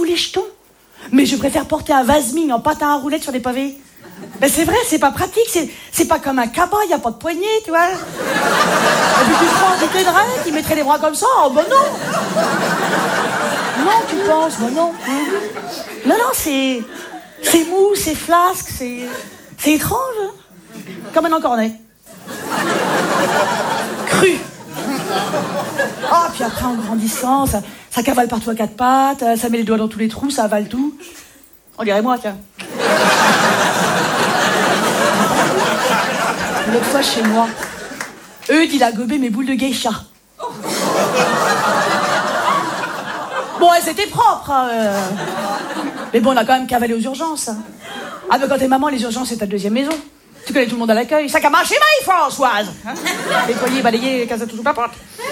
fous les jetons. Mais je préfère porter un vasming en patin à roulettes sur des pavés. Ben c'est vrai, c'est pas pratique, c'est pas comme un cabas, y a pas de poignée, tu vois. Et puis tu prends un bouquet de rêve, qui mettrait les bras comme ça, oh ben non. Non, tu penses, ben non. Non, c'est mou, c'est flasque, c'est étrange. Hein. Comme un encornet. Cru. Oh, puis après, en grandissant, ça cavale partout à quatre pattes, ça met les doigts dans tous les trous, ça avale tout. On dirait moi, tiens. L'autre fois, chez moi, Eudes, il a gobé mes boules de geisha. Bon, elles étaient propres, hein, mais bon, on a quand même cavalé aux urgences. Hein. Ah, mais quand t'es maman, les urgences, c'est ta deuxième maison. Tu connais tout le monde à l'accueil. Sac à main chez Maï, Françoise. Hein, nettoyer, balayer, casser tout sous la porte.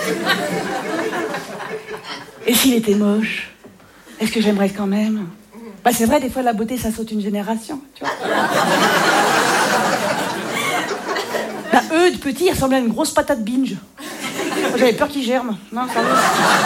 Et s'il était moche, est-ce que j'aimerais quand même? Bah, c'est vrai, des fois, la beauté, ça saute une génération, tu vois. Bah, Eudes, petit, il ressemblait à une grosse patate binge. Moi, j'avais peur qu'il germe. Non, ça va.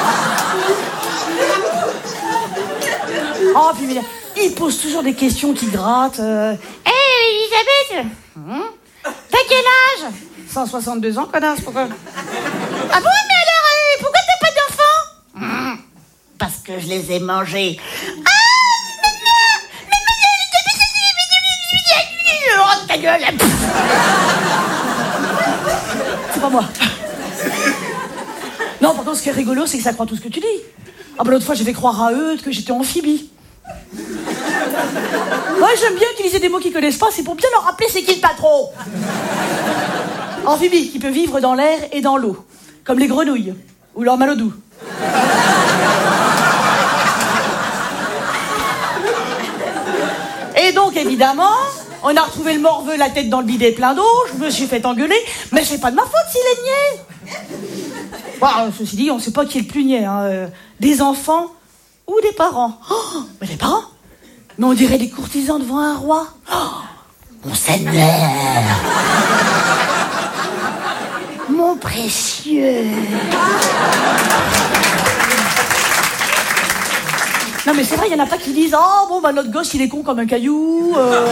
Oh, puis il pose toujours des questions qui grattent. Elisabeth, t'as quel âge? 162 ans, connasse, pourquoi? Ah bon, mais alors, pourquoi t'as pas d'enfants? Parce que je les ai mangés. Oh, ta gueule. C'est pas moi. Non, par contre, ce qui est rigolo, c'est que ça croit tout ce que tu dis. Ah bah l'autre fois, j'ai fait croire à Eudes que j'étais amphibie. Ouais, j'aime bien utiliser des mots qu'ils connaissent pas, c'est pour bien leur rappeler c'est qui le patron. Amphibie, qui peut vivre dans l'air et dans l'eau, comme les grenouilles, ou leur malodou. Et donc, évidemment, on a retrouvé le morveux, la tête dans le bidet plein d'eau, je me suis fait engueuler, mais c'est pas de ma faute s'il est niais. Bon, ceci dit, on sait pas qui est le plus niais, hein, des enfants ou des parents. Oh, mais les parents? Mais on dirait des courtisans devant un roi. Oh, mon seigneur. Mon précieux. Non mais c'est vrai, il y en a pas qui disent « Oh, bon, bah notre gosse, il est con comme un caillou.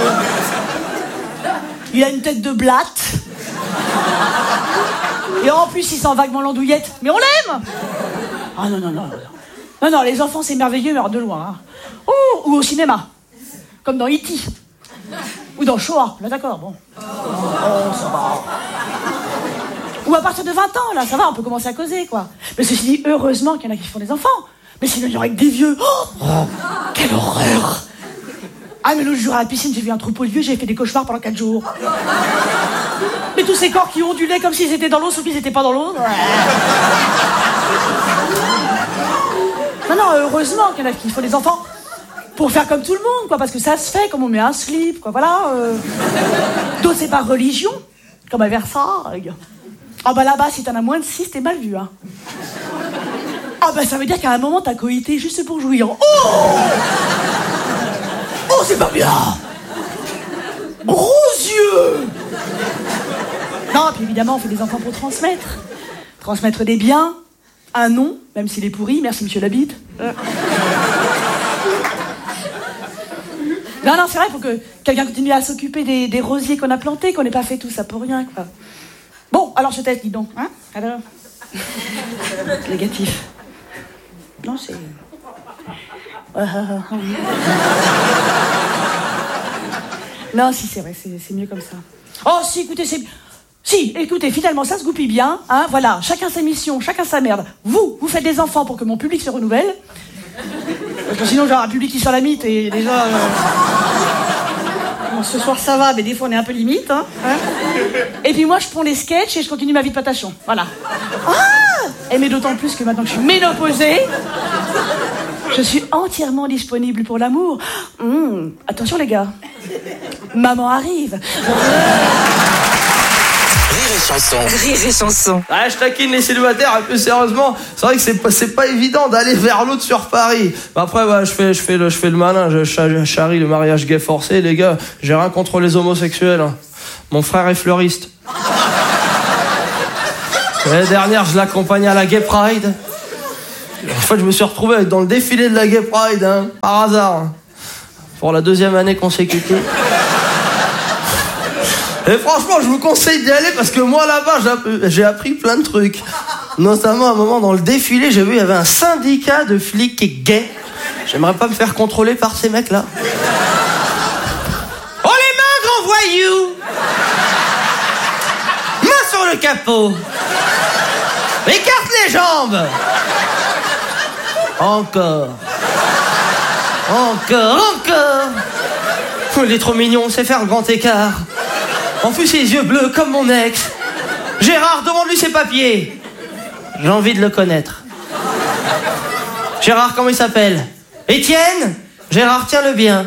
Il a une tête de blatte. Et en plus, il sent vaguement l'andouillette. Mais on l'aime !» Ah non, non, non. Non, non, les enfants, c'est merveilleux, mais alors de loin. Hein. Oh, ou au cinéma. Comme dans E.T. Ou dans Shoah. Là, d'accord, bon. Oh, ça va. Ou à partir de 20 ans, là, ça va, on peut commencer à causer, quoi. Mais ceci dit, heureusement qu'il y en a qui font des enfants. Mais sinon, il y aurait que des vieux. Oh, quelle horreur. Ah, mais l'autre jour à la piscine, j'ai vu un troupeau de vieux, j'ai fait des cauchemars pendant 4 jours. Mais tous ces corps qui ondulaient comme s'ils étaient dans l'eau, sauf qu'ils n'étaient pas dans l'eau. Non, non, heureusement qu'il y en a qui font des enfants pour faire comme tout le monde, quoi, parce que ça se fait, comme on met un slip, quoi, voilà. D'autres, c'est par religion, comme à Versailles. Ah bah là-bas, si t'en as moins de 6, t'es mal vu, hein. Ah bah ça veut dire qu'à un moment, t'as coïté juste pour jouir. Oh, oh, c'est pas bien. Gros yeux. Non, puis évidemment, on fait des enfants pour transmettre. Transmettre des biens, un nom, même s'il est pourri, merci monsieur Labitte. Non, non, c'est vrai, il faut que quelqu'un continue à s'occuper des rosiers qu'on a plantés, qu'on n'ait pas fait tout ça pour rien, quoi. Bon, alors ce test, dis donc, hein? Alors négatif. Non, c'est... Non, si, c'est vrai, c'est mieux comme ça. Oh, si, écoutez, Si, écoutez, finalement, ça se goupille bien, hein, voilà, chacun sa mission, chacun sa merde. Vous faites des enfants pour que mon public se renouvelle. Parce que sinon, j'aurai un public qui sort la mythe et déjà... Bon, ce soir, ça va, mais des fois, on est un peu limite, hein. Et puis moi, je prends les sketchs et je continue ma vie de patachon, voilà. Ah! Et mais d'autant plus que maintenant que je suis ménopausée, je suis entièrement disponible pour l'amour. Attention, les gars. Maman arrive. Rire et chanson. Ah, je taquine les célibataires un peu sérieusement. C'est vrai que c'est pas évident d'aller vers l'autre sur Paris. Après, bah, je fais le malin, je charrie le mariage gay forcé, les gars. J'ai rien contre les homosexuels. Mon frère est fleuriste. L'année dernière, je l'accompagnais à la Gay Pride. fois, je me suis retrouvé dans le défilé de la Gay Pride, hein, par hasard, hein, pour la 2e année consécutive. Et franchement, je vous conseille d'y aller parce que moi, là-bas, j'ai appris plein de trucs. Notamment, à un moment, dans le défilé, j'ai vu, il y avait un syndicat de flics gays. J'aimerais pas me faire contrôler par ces mecs-là. Oh, les mains, grand voyou! Main sur le capot! Écarte les jambes! Encore! Il est trop mignon, on sait faire le grand écart. En plus, ses yeux bleus comme mon ex. Gérard, demande-lui ses papiers. J'ai envie de le connaître. Gérard, comment il s'appelle? Étienne? Gérard, tiens-le bien.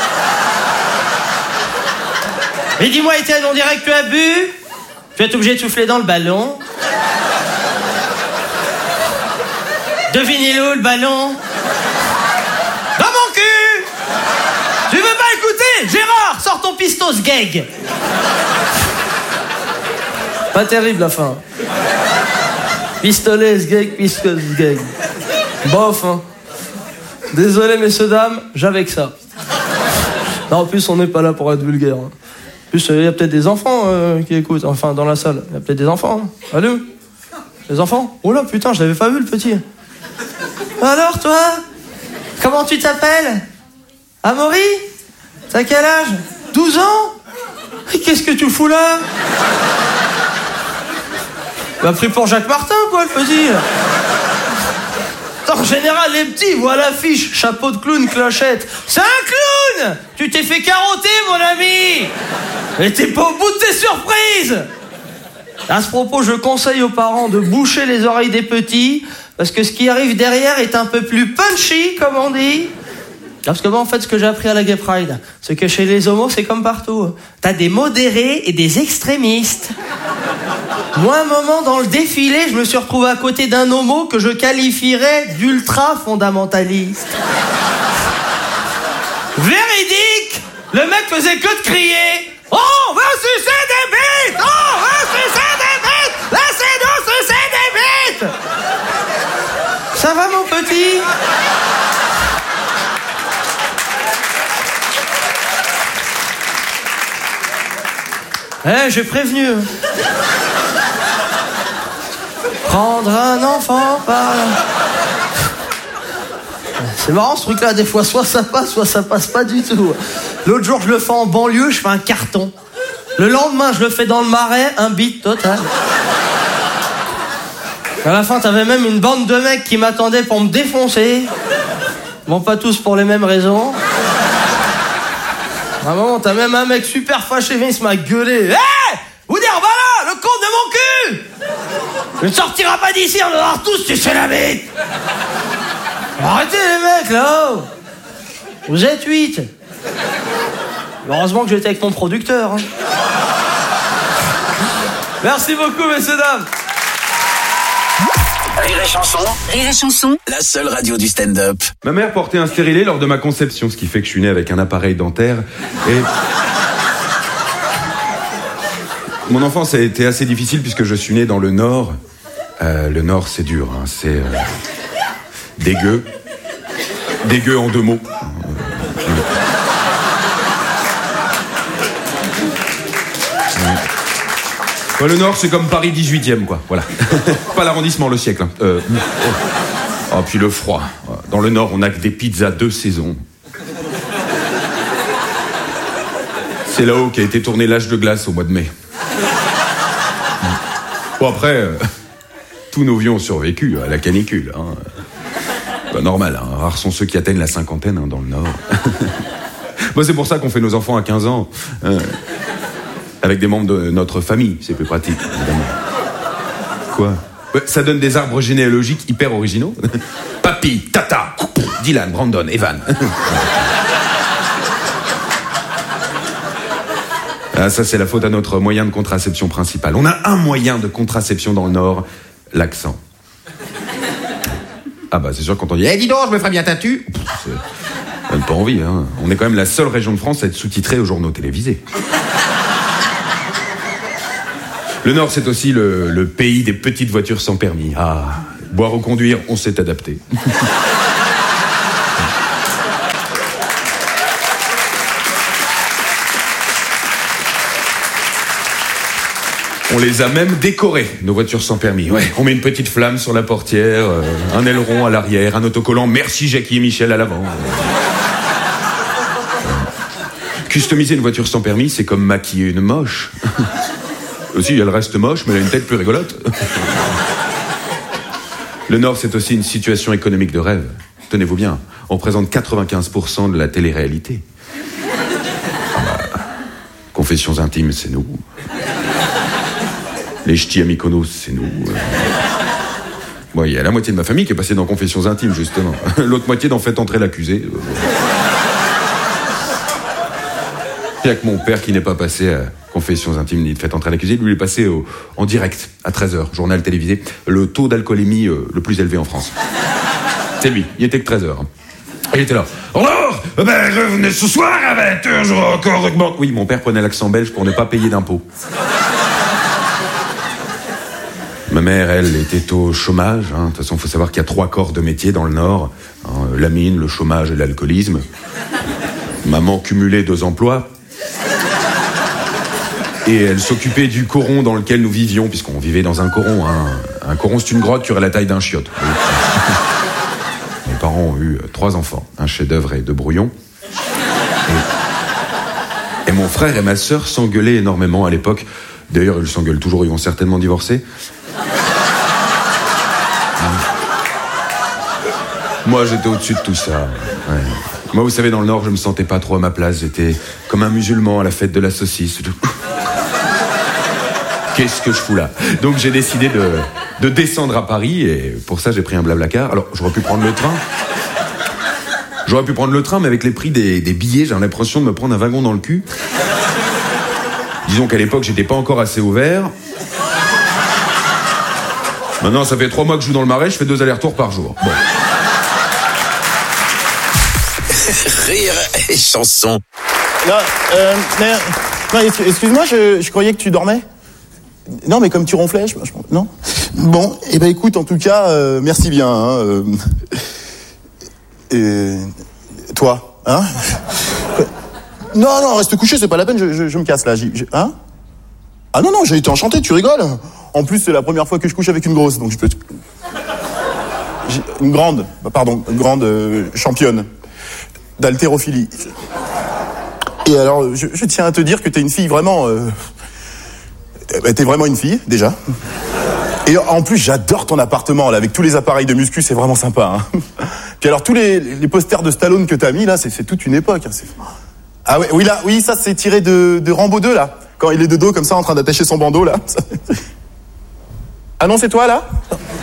Mais dis-moi, Étienne, on dirait que tu as bu? Tu vas être obligé de souffler dans le ballon. Devinez-le où, le ballon? Dans mon cul! Tu veux pas écouter? Gérard, sors ton pistos gag. Pas terrible la fin. Pistolet, gag, pistos gag. Bof, hein. Désolé, messieurs, dames, j'avais que ça. Non, en plus, on n'est pas là pour être vulgaire. En plus, il y a peut-être des enfants qui écoutent, enfin, dans la salle. Il y a peut-être des enfants. Hein. Allô? Les enfants? Oh là, putain, je l'avais pas vu, le petit. Alors, toi? Comment tu t'appelles? Amaury? T'as quel âge? 12 ans? Qu'est-ce que tu fous là? M'a pris pour Jacques Martin, quoi, le petit. En général, les petits voient l'affiche, chapeau de clown, clochette. C'est un clown! Tu t'es fait carotter, mon ami! Mais t'es pas au bout de tes surprises! À ce propos, je conseille aux parents de boucher les oreilles des petits, parce que ce qui arrive derrière est un peu plus punchy, comme on dit. Parce que moi, en fait, ce que j'ai appris à la Gay Pride, c'est que chez les homos, c'est comme partout. T'as des modérés et des extrémistes. Moi, un moment, dans le défilé, je me suis retrouvé à côté d'un homo que je qualifierais d'ultra-fondamentaliste. Véridique! Le mec faisait que de crier. Oh, on va sucer des bites! Oh, on va sucer des bites! Laissez-nous sucer des bites! Ça va, mon petit? J'ai prévenu. Prendre un enfant par... C'est marrant ce truc-là, des fois, soit ça passe pas du tout. L'autre jour, je le fais en banlieue, je fais un carton. Le lendemain, je le fais dans le Marais, un beat total. À la fin, t'avais même une bande de mecs qui m'attendaient pour me défoncer. Bon, pas tous pour les mêmes raisons. À un moment, t'as même un mec super fâché, il se m'a gueulé. Hé! Vous dire, voilà, le compte de mon cul! Tu ne sortiras pas d'ici, on va voir tous, tu fais la bite! Arrêtez les mecs, là! Vous êtes 8. Heureusement que j'étais avec mon producteur. Hein. Merci beaucoup, messieurs, dames. Rire et chanson. Rire et chanson. La seule radio du stand-up. Ma mère portait un stérilet lors de ma conception, ce qui fait que je suis né avec un appareil dentaire. Et mon enfance a été assez difficile puisque je suis né dans le Nord. Le Nord, c'est dur. Hein. C'est dégueu. Dégueu en 2 mots. Le Nord, c'est comme Paris 18e, quoi. Voilà. Pas l'arrondissement, le siècle. Hein. Oh, puis le froid. Dans le Nord, on n'a que des pizzas 2 saisons. C'est là-haut qu'a été tourné l'âge de glace au mois de mai. Bon, après, tous nos vieux ont survécu à la canicule. Hein. Bah, normal, hein. Rares sont ceux qui atteignent la cinquantaine hein, dans le Nord. Bon, c'est pour ça qu'on fait nos enfants à 15 ans. Avec des membres de notre famille, c'est plus pratique, évidemment. Quoi ? Ça donne des arbres généalogiques hyper originaux. Papy, Tata, Dylan, Brandon, Evan. Ah, ça, c'est la faute à notre moyen de contraception principal. On a un moyen de contraception dans le Nord, l'accent. Ah bah, c'est sûr, quand on dit « Eh, dis donc, je me ferais bien tatu !» Ça donne pas envie, hein. On est quand même la seule région de France à être sous-titrée aux journaux télévisés. Le Nord, c'est aussi le pays des petites voitures sans permis. Ah, Boire ou conduire, on s'est adapté. On les a même décorées, nos voitures sans permis. Ouais, on met une petite flamme sur la portière, un aileron à l'arrière, un autocollant « Merci Jackie et Michel » à l'avant. Customiser une voiture sans permis, c'est comme maquiller une moche. Aussi, elle reste moche, mais elle a une tête plus rigolote. Le Nord, c'est aussi une situation économique de rêve. Tenez-vous bien, on présente 95% de la télé-réalité. Confessions intimes, c'est nous. Les ch'tis à Mykonos, c'est nous. Bon, il y a la moitié de ma famille qui est passée dans Confessions intimes, justement. L'autre moitié dans Faites entrer l'accusé. Il n'y a que mon père qui n'est pas passé à Confessions intimes ni de Faites entrer l'accusé. Lui, il est passé en direct, à 13h, journal télévisé. Le taux d'alcoolémie le plus élevé en France. C'est lui, il était que 13h. Il était là. Alors, revenez ce soir à 20h, je vais encore augmenter. Oui, mon père prenait l'accent belge pour ne pas payer d'impôts. Ma mère, elle, était au chômage. De toute façon, il faut savoir qu'il y a 3 corps de métier dans le Nord. La mine, le chômage et l'alcoolisme. Maman cumulait 2 emplois. Et elle s'occupait du coron dans lequel nous vivions, puisqu'on vivait dans un coron. Un coron, c'est une grotte qui aurait la taille d'un chiotte. Mes parents ont eu 3 enfants, un chef-d'œuvre et 2 brouillons. Et mon frère et ma sœur s'engueulaient énormément à l'époque. D'ailleurs, ils s'engueulent toujours, ils vont certainement divorcer. Moi, j'étais au-dessus de tout ça. Ouais. Moi, vous savez, dans le Nord, je me sentais pas trop à ma place. J'étais comme un musulman à la fête de la saucisse. Qu'est-ce que je fous là? Donc, j'ai décidé de descendre à Paris, et pour ça, j'ai pris un Blablacar. Alors, j'aurais pu prendre le train, mais avec les prix des billets, j'ai l'impression de me prendre un wagon dans le cul. Disons qu'à l'époque, j'étais pas encore assez ouvert. Maintenant, ça fait 3 mois que je joue dans le Marais, je fais 2 allers-retours par jour. Bon. Rire et chanson. Non, excuse-moi, je croyais que tu dormais. Non, mais comme tu ronflais, non. Bon, et ben écoute, en tout cas, merci bien. Toi, hein? Non, reste couché, c'est pas la peine, je me casse là. Hein? Ah non, j'ai été enchanté, tu rigoles. En plus, c'est la première fois que je couche avec une grosse, donc je peux... Une grande championne d'haltérophilie. Et alors, je tiens à te dire que t'es une fille vraiment... t'es vraiment une fille, déjà. Et en plus, j'adore ton appartement, là, avec tous les appareils de muscu, c'est vraiment sympa. Hein. Puis alors, tous les posters de Stallone que t'as mis, là, c'est toute une époque. Hein, Ah ouais, oui, ça, c'est tiré de Rambo 2, là. Quand il est de dos, comme ça, en train d'attacher son bandeau, là. Ah non, c'est toi, là?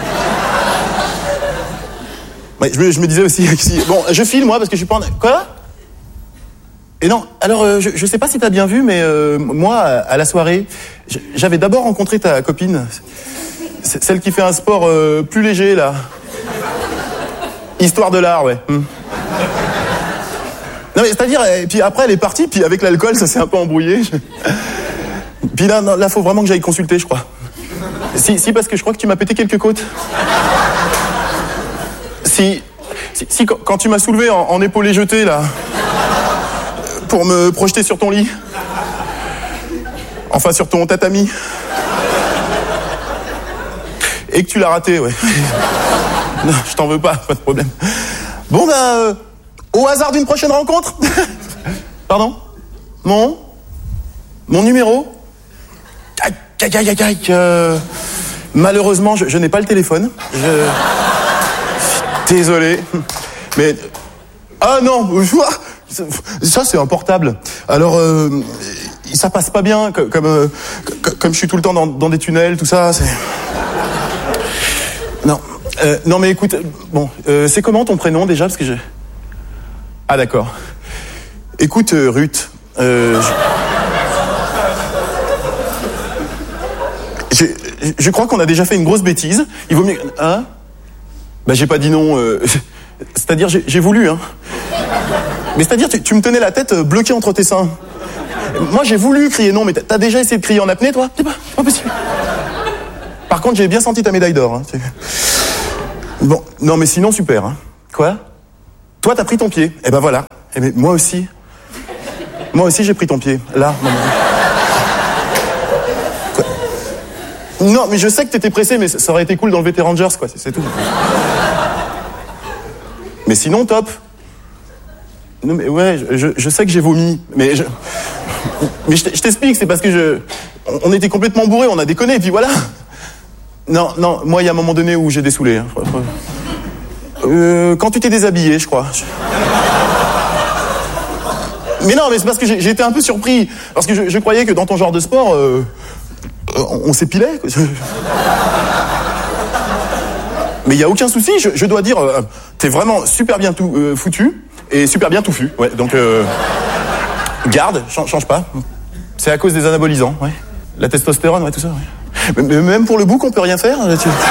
Ouais, je me disais aussi... Bon, je file, moi, parce que je suis pas en... Quoi? Et non, alors, je sais pas si t'as bien vu, mais moi, à la soirée, j'avais d'abord rencontré ta copine. Celle qui fait un sport plus léger, là. Histoire de l'art, ouais. Non, mais c'est-à-dire, et puis après, elle est partie, puis avec l'alcool, ça s'est un peu embrouillé. Puis là, faut vraiment que j'aille consulter, je crois. Si, parce que je crois que tu m'as pété quelques côtes. Si, quand tu m'as soulevé en épaulé jeté, là, pour me projeter sur ton lit. Enfin, sur ton tatami. Et que tu l'as raté, ouais. Non, je t'en veux pas de problème. Bon, au hasard d'une prochaine rencontre. Pardon? Mon numéro? Malheureusement, je n'ai pas le téléphone. Désolé. Mais... Ah non, ça c'est un portable. Alors, ça passe pas bien, comme je suis tout le temps dans des tunnels, tout ça, c'est... Non mais écoute, bon, c'est comment ton prénom déjà, parce que je... Ah d'accord. Écoute, Ruth, je crois qu'on a déjà fait une grosse bêtise. Il vaut mieux... Hein? Bah j'ai pas dit non, c'est-à-dire j'ai voulu, hein. Mais c'est-à-dire tu me tenais la tête bloquée entre tes seins. Moi j'ai voulu crier non, mais t'as déjà essayé de crier en apnée, toi? C'est pas possible. Par contre, j'ai bien senti ta médaille d'or, hein. Bon, non mais sinon super, hein. Quoi? Toi t'as pris ton pied. Eh ben voilà. Eh ben moi aussi. Moi aussi j'ai pris ton pied. Là, maman. Quoi? Non mais je sais que t'étais pressé, mais ça aurait été cool d'enlever tes Rangers, quoi, c'est tout. Mais sinon top. Non mais ouais, je sais que j'ai vomi, mais je t'explique, c'est parce que on était complètement bourrés, on a déconné, et puis voilà. Non, moi il y a un moment donné où j'ai dessoulé. Hein. Quand tu t'es déshabillé, je crois. Mais non, mais c'est parce que j'ai été un peu surpris, parce que je croyais que dans ton genre de sport, on s'épilait. Mais il y a aucun souci, je dois dire, t'es vraiment super bien foutu. Et super bien touffu, ouais, donc garde, change pas. C'est à cause des anabolisants, ouais. La testostérone, ouais, tout ça, ouais. Mais même pour le bouc, on peut rien faire.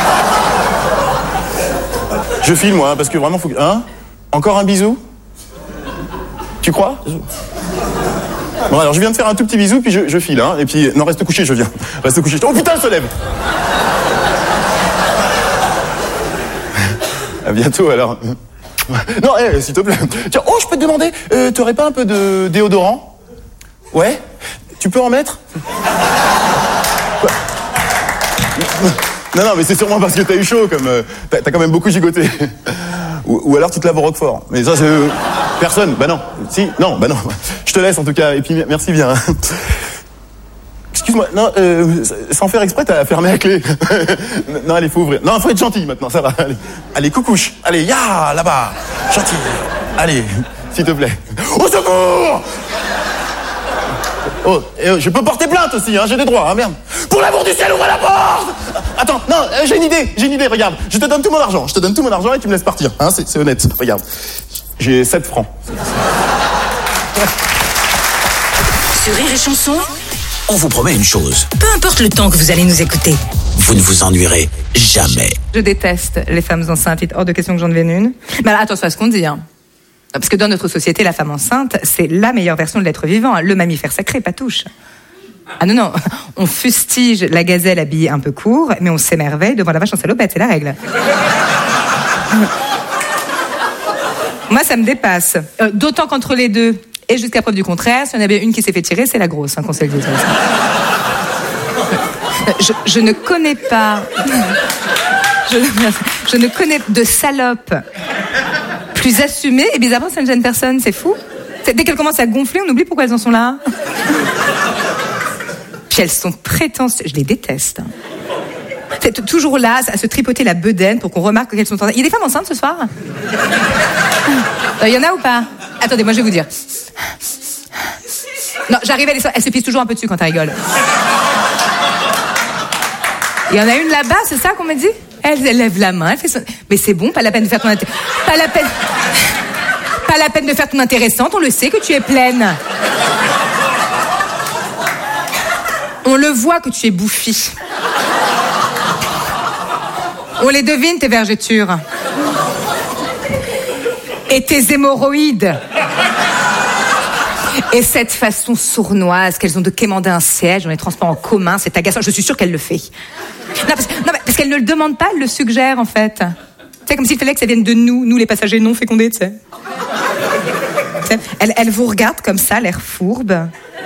Je file, moi, parce que vraiment, faut que... Hein? Encore un bisou? Tu crois? Bon, alors, je viens de faire un tout petit bisou, puis je file, hein. Et puis, non, reste couché, je viens. Reste couché. Oh putain, elle se lève! À bientôt, alors. Non, s'il te plaît. Tiens, je peux te demander, t'aurais pas un peu de déodorant? Ouais? Tu peux en mettre? Non, mais c'est sûrement parce que t'as eu chaud, comme... T'as quand même beaucoup gigoté. Ou alors tu te laves au Roquefort. Mais ça, c'est... Personne. Bah non. Si? Non, bah non. Je te laisse, en tout cas. Et puis, merci bien. Excuse-moi, non, sans faire exprès, t'as fermé la clé. Non, allez, faut ouvrir. Non, faut être gentil maintenant, ça va. Allez, coucouche. Allez, là-bas. Gentil. Allez, s'il te plaît. Au secours! Je peux porter plainte aussi, hein, j'ai des droits, hein, merde. Pour l'amour du ciel, ouvre la porte! Attends, non, j'ai une idée, regarde. Je te donne tout mon argent et tu me laisses partir, hein, c'est honnête, regarde. J'ai 7 francs. Sur Rire et Chanson, on vous promet une chose. Peu importe le temps que vous allez nous écouter, vous ne vous ennuierez jamais. Je déteste les femmes enceintes. Il est hors de question que j'en devienne une. Mais alors, attention à ce qu'on dit. Hein. Parce que dans notre société, la femme enceinte, c'est la meilleure version de l'être vivant. Le mammifère sacré, pas touche. Ah non. On fustige la gazelle habillée un peu court, mais on s'émerveille devant la vache en salopette. C'est la règle. Moi, ça me dépasse. D'autant qu'entre les deux, et jusqu'à preuve du contraire, si on a bien une qui s'est fait tirer, c'est la grosse, hein, qu'on se le dise. Je ne connais pas... Je ne connais de salope plus assumée, et bizarrement, ça ne gêne personne, c'est fou. Dès qu'elles commencent à gonfler, on oublie pourquoi elles en sont là. Puis elles sont prétentieuses, je les déteste. C'est toujours là, à se tripoter la bedaine pour qu'on remarque qu'elles sont en... Il y a des femmes enceintes ce soir? Il y en a ou pas? Attendez, moi je vais vous dire. Non, j'arrive à les... Elle se pisse toujours un peu dessus quand elle rigole. Il y en a une là-bas, c'est ça qu'on m'a dit? Elle lève la main, elle fait son... Mais c'est bon, pas la peine de faire ton... Pas la peine de faire ton intéressante, on le sait que tu es pleine. On le voit que tu es bouffie. On les devine, tes vergetures. Et tes hémorroïdes. Et cette façon sournoise qu'elles ont de quémander un siège dans les transports en commun, c'est agaçant. Je suis sûre qu'elle le fait. Non, parce qu'elle ne le demande pas, elle le suggère, en fait. Tu sais, comme s'il fallait que ça vienne de nous les passagers non fécondés, tu sais. Elle vous regarde comme ça, l'air fourbe.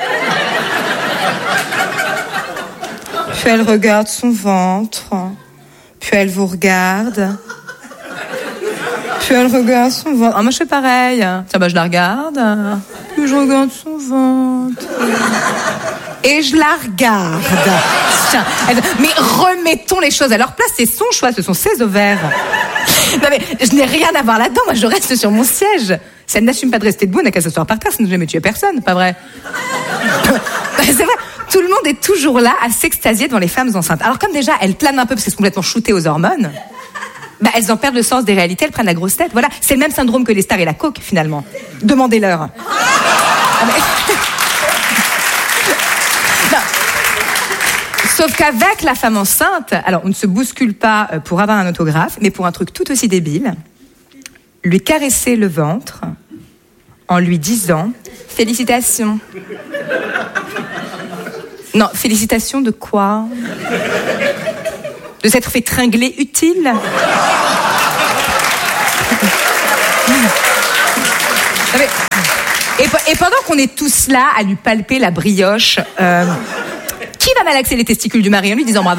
Puis elle regarde son ventre. Puis elle vous regarde. Puis elle regarde son ventre. Ah, moi je fais pareil. Tiens, bah je la regarde. Puis je regarde son ventre. Et je la regarde. Tiens, mais remettons les choses à leur place. C'est son choix, ce sont ses ovaires. Non mais je n'ai rien à voir là-dedans. Moi je reste sur mon siège. Si elle n'assume pas de rester debout, elle n'a qu'à s'asseoir par terre, ça ne jamais tuer personne, pas vrai? C'est vrai. Tout le monde est toujours là à s'extasier devant les femmes enceintes. Alors comme déjà elles planent un peu parce qu'elles sont complètement shootées aux hormones, bah elles en perdent le sens des réalités, elles prennent la grosse tête. Voilà, c'est le même syndrome que les stars et la coke finalement. Demandez-leur. Non. Sauf qu'avec la femme enceinte, alors on ne se bouscule pas pour avoir un autographe, mais pour un truc tout aussi débile, lui caresser le ventre en lui disant « Félicitations ». Non, félicitations de quoi? De s'être fait tringler utile? Et pendant qu'on est tous là à lui palper la brioche, qui va malaxer les testicules du mari en lui disant bravo?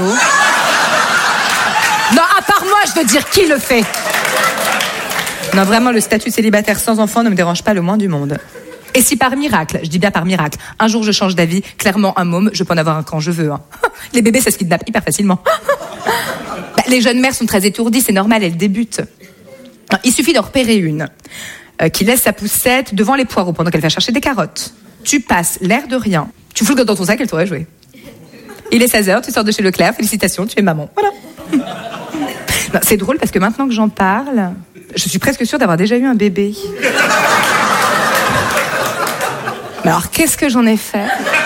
Non, à part moi, je veux dire, qui le fait? Non, vraiment, le statut de célibataire sans enfant ne me dérange pas le moins du monde. Et si par miracle, je dis bien par miracle, un jour je change d'avis, clairement un môme, je peux en avoir un quand je veux. Hein. Les bébés, ça se kidnappe hyper facilement. Les jeunes mères sont très étourdies, c'est normal, elles débutent. Il suffit d'en repérer une qui laisse sa poussette devant les poireaux pendant qu'elle va chercher des carottes. Tu passes l'air de rien, tu fous le gosse dans ton sac, elle t'aurait joué. Il est 16h, tu sors de chez Leclerc, félicitations, tu es maman. Voilà. Non, c'est drôle parce que maintenant que j'en parle, je suis presque sûre d'avoir déjà eu un bébé. Mais alors, qu'est-ce que j'en ai fait?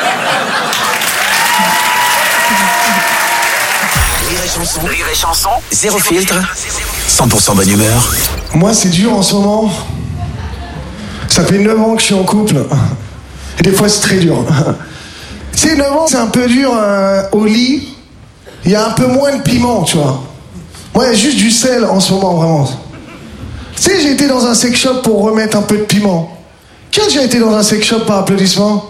Rire et chanson, zéro filtre, 100% bonne humeur. Moi, c'est dur en ce moment. Ça fait 9 ans que je suis en couple. Et des fois, c'est très dur. Tu sais, 9 ans, c'est un peu dur au lit. Il y a un peu moins de piment, tu vois. Moi, il y a juste du sel en ce moment, vraiment. Tu sais, j'ai été dans un sex shop pour remettre un peu de piment. Qui a déjà été dans un sex shop par applaudissement?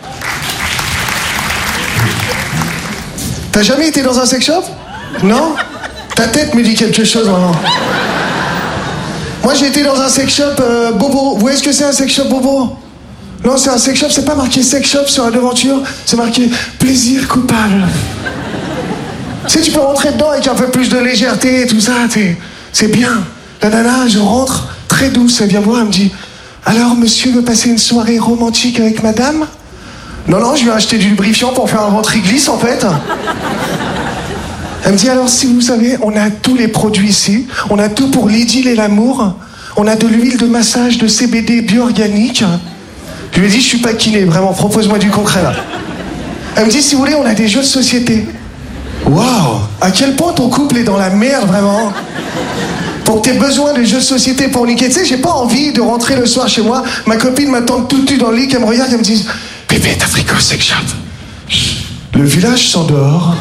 T'as jamais été dans un sex shop? Non? Ta tête me dit quelque chose, vraiment. Moi, j'ai été dans un sex shop bobo. Vous voyez ce que c'est un sex shop bobo? Non, c'est un sex shop, c'est pas marqué sex shop sur la devanture, c'est marqué plaisir coupable. Tu sais, tu peux rentrer dedans avec un peu plus de légèreté et tout ça, c'est bien. La nana, je rentre, très douce, elle vient me voir, elle me dit « Alors, monsieur veut passer une soirée romantique avec madame ?» Non, je lui ai acheté du lubrifiant pour faire un ventre glisse, en fait. Elle me dit « Alors, si vous savez, on a tous les produits ici, on a tout pour l'idylle et l'amour, on a de l'huile de massage de CBD bio-organique. » Je lui ai dit « Je suis pas kiné, vraiment, propose-moi du concret, là. » Elle me dit « Si vous voulez, on a des jeux de société. » Waouh! À quel point ton couple est dans la merde, vraiment? Pour que t'aies besoin de jeux de société pour niquer. Tu sais, j'ai pas envie de rentrer le soir chez moi, ma copine m'attend tout nu dans le lit, qu'elle me regarde, elle me dit « Bébé, t'as pris quoi, sex shop ?» Le village s'endort.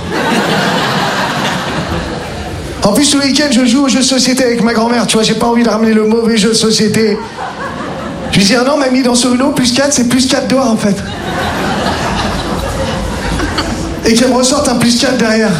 En plus, le week-end, je joue aux jeux de société avec ma grand-mère. Tu vois, j'ai pas envie de ramener le mauvais jeu de société. Je lui dis « Ah non, mamie, dans ce Uno, plus 4, c'est plus 4 doigts, en fait. » Et qu'elle me ressorte un plus 4 derrière.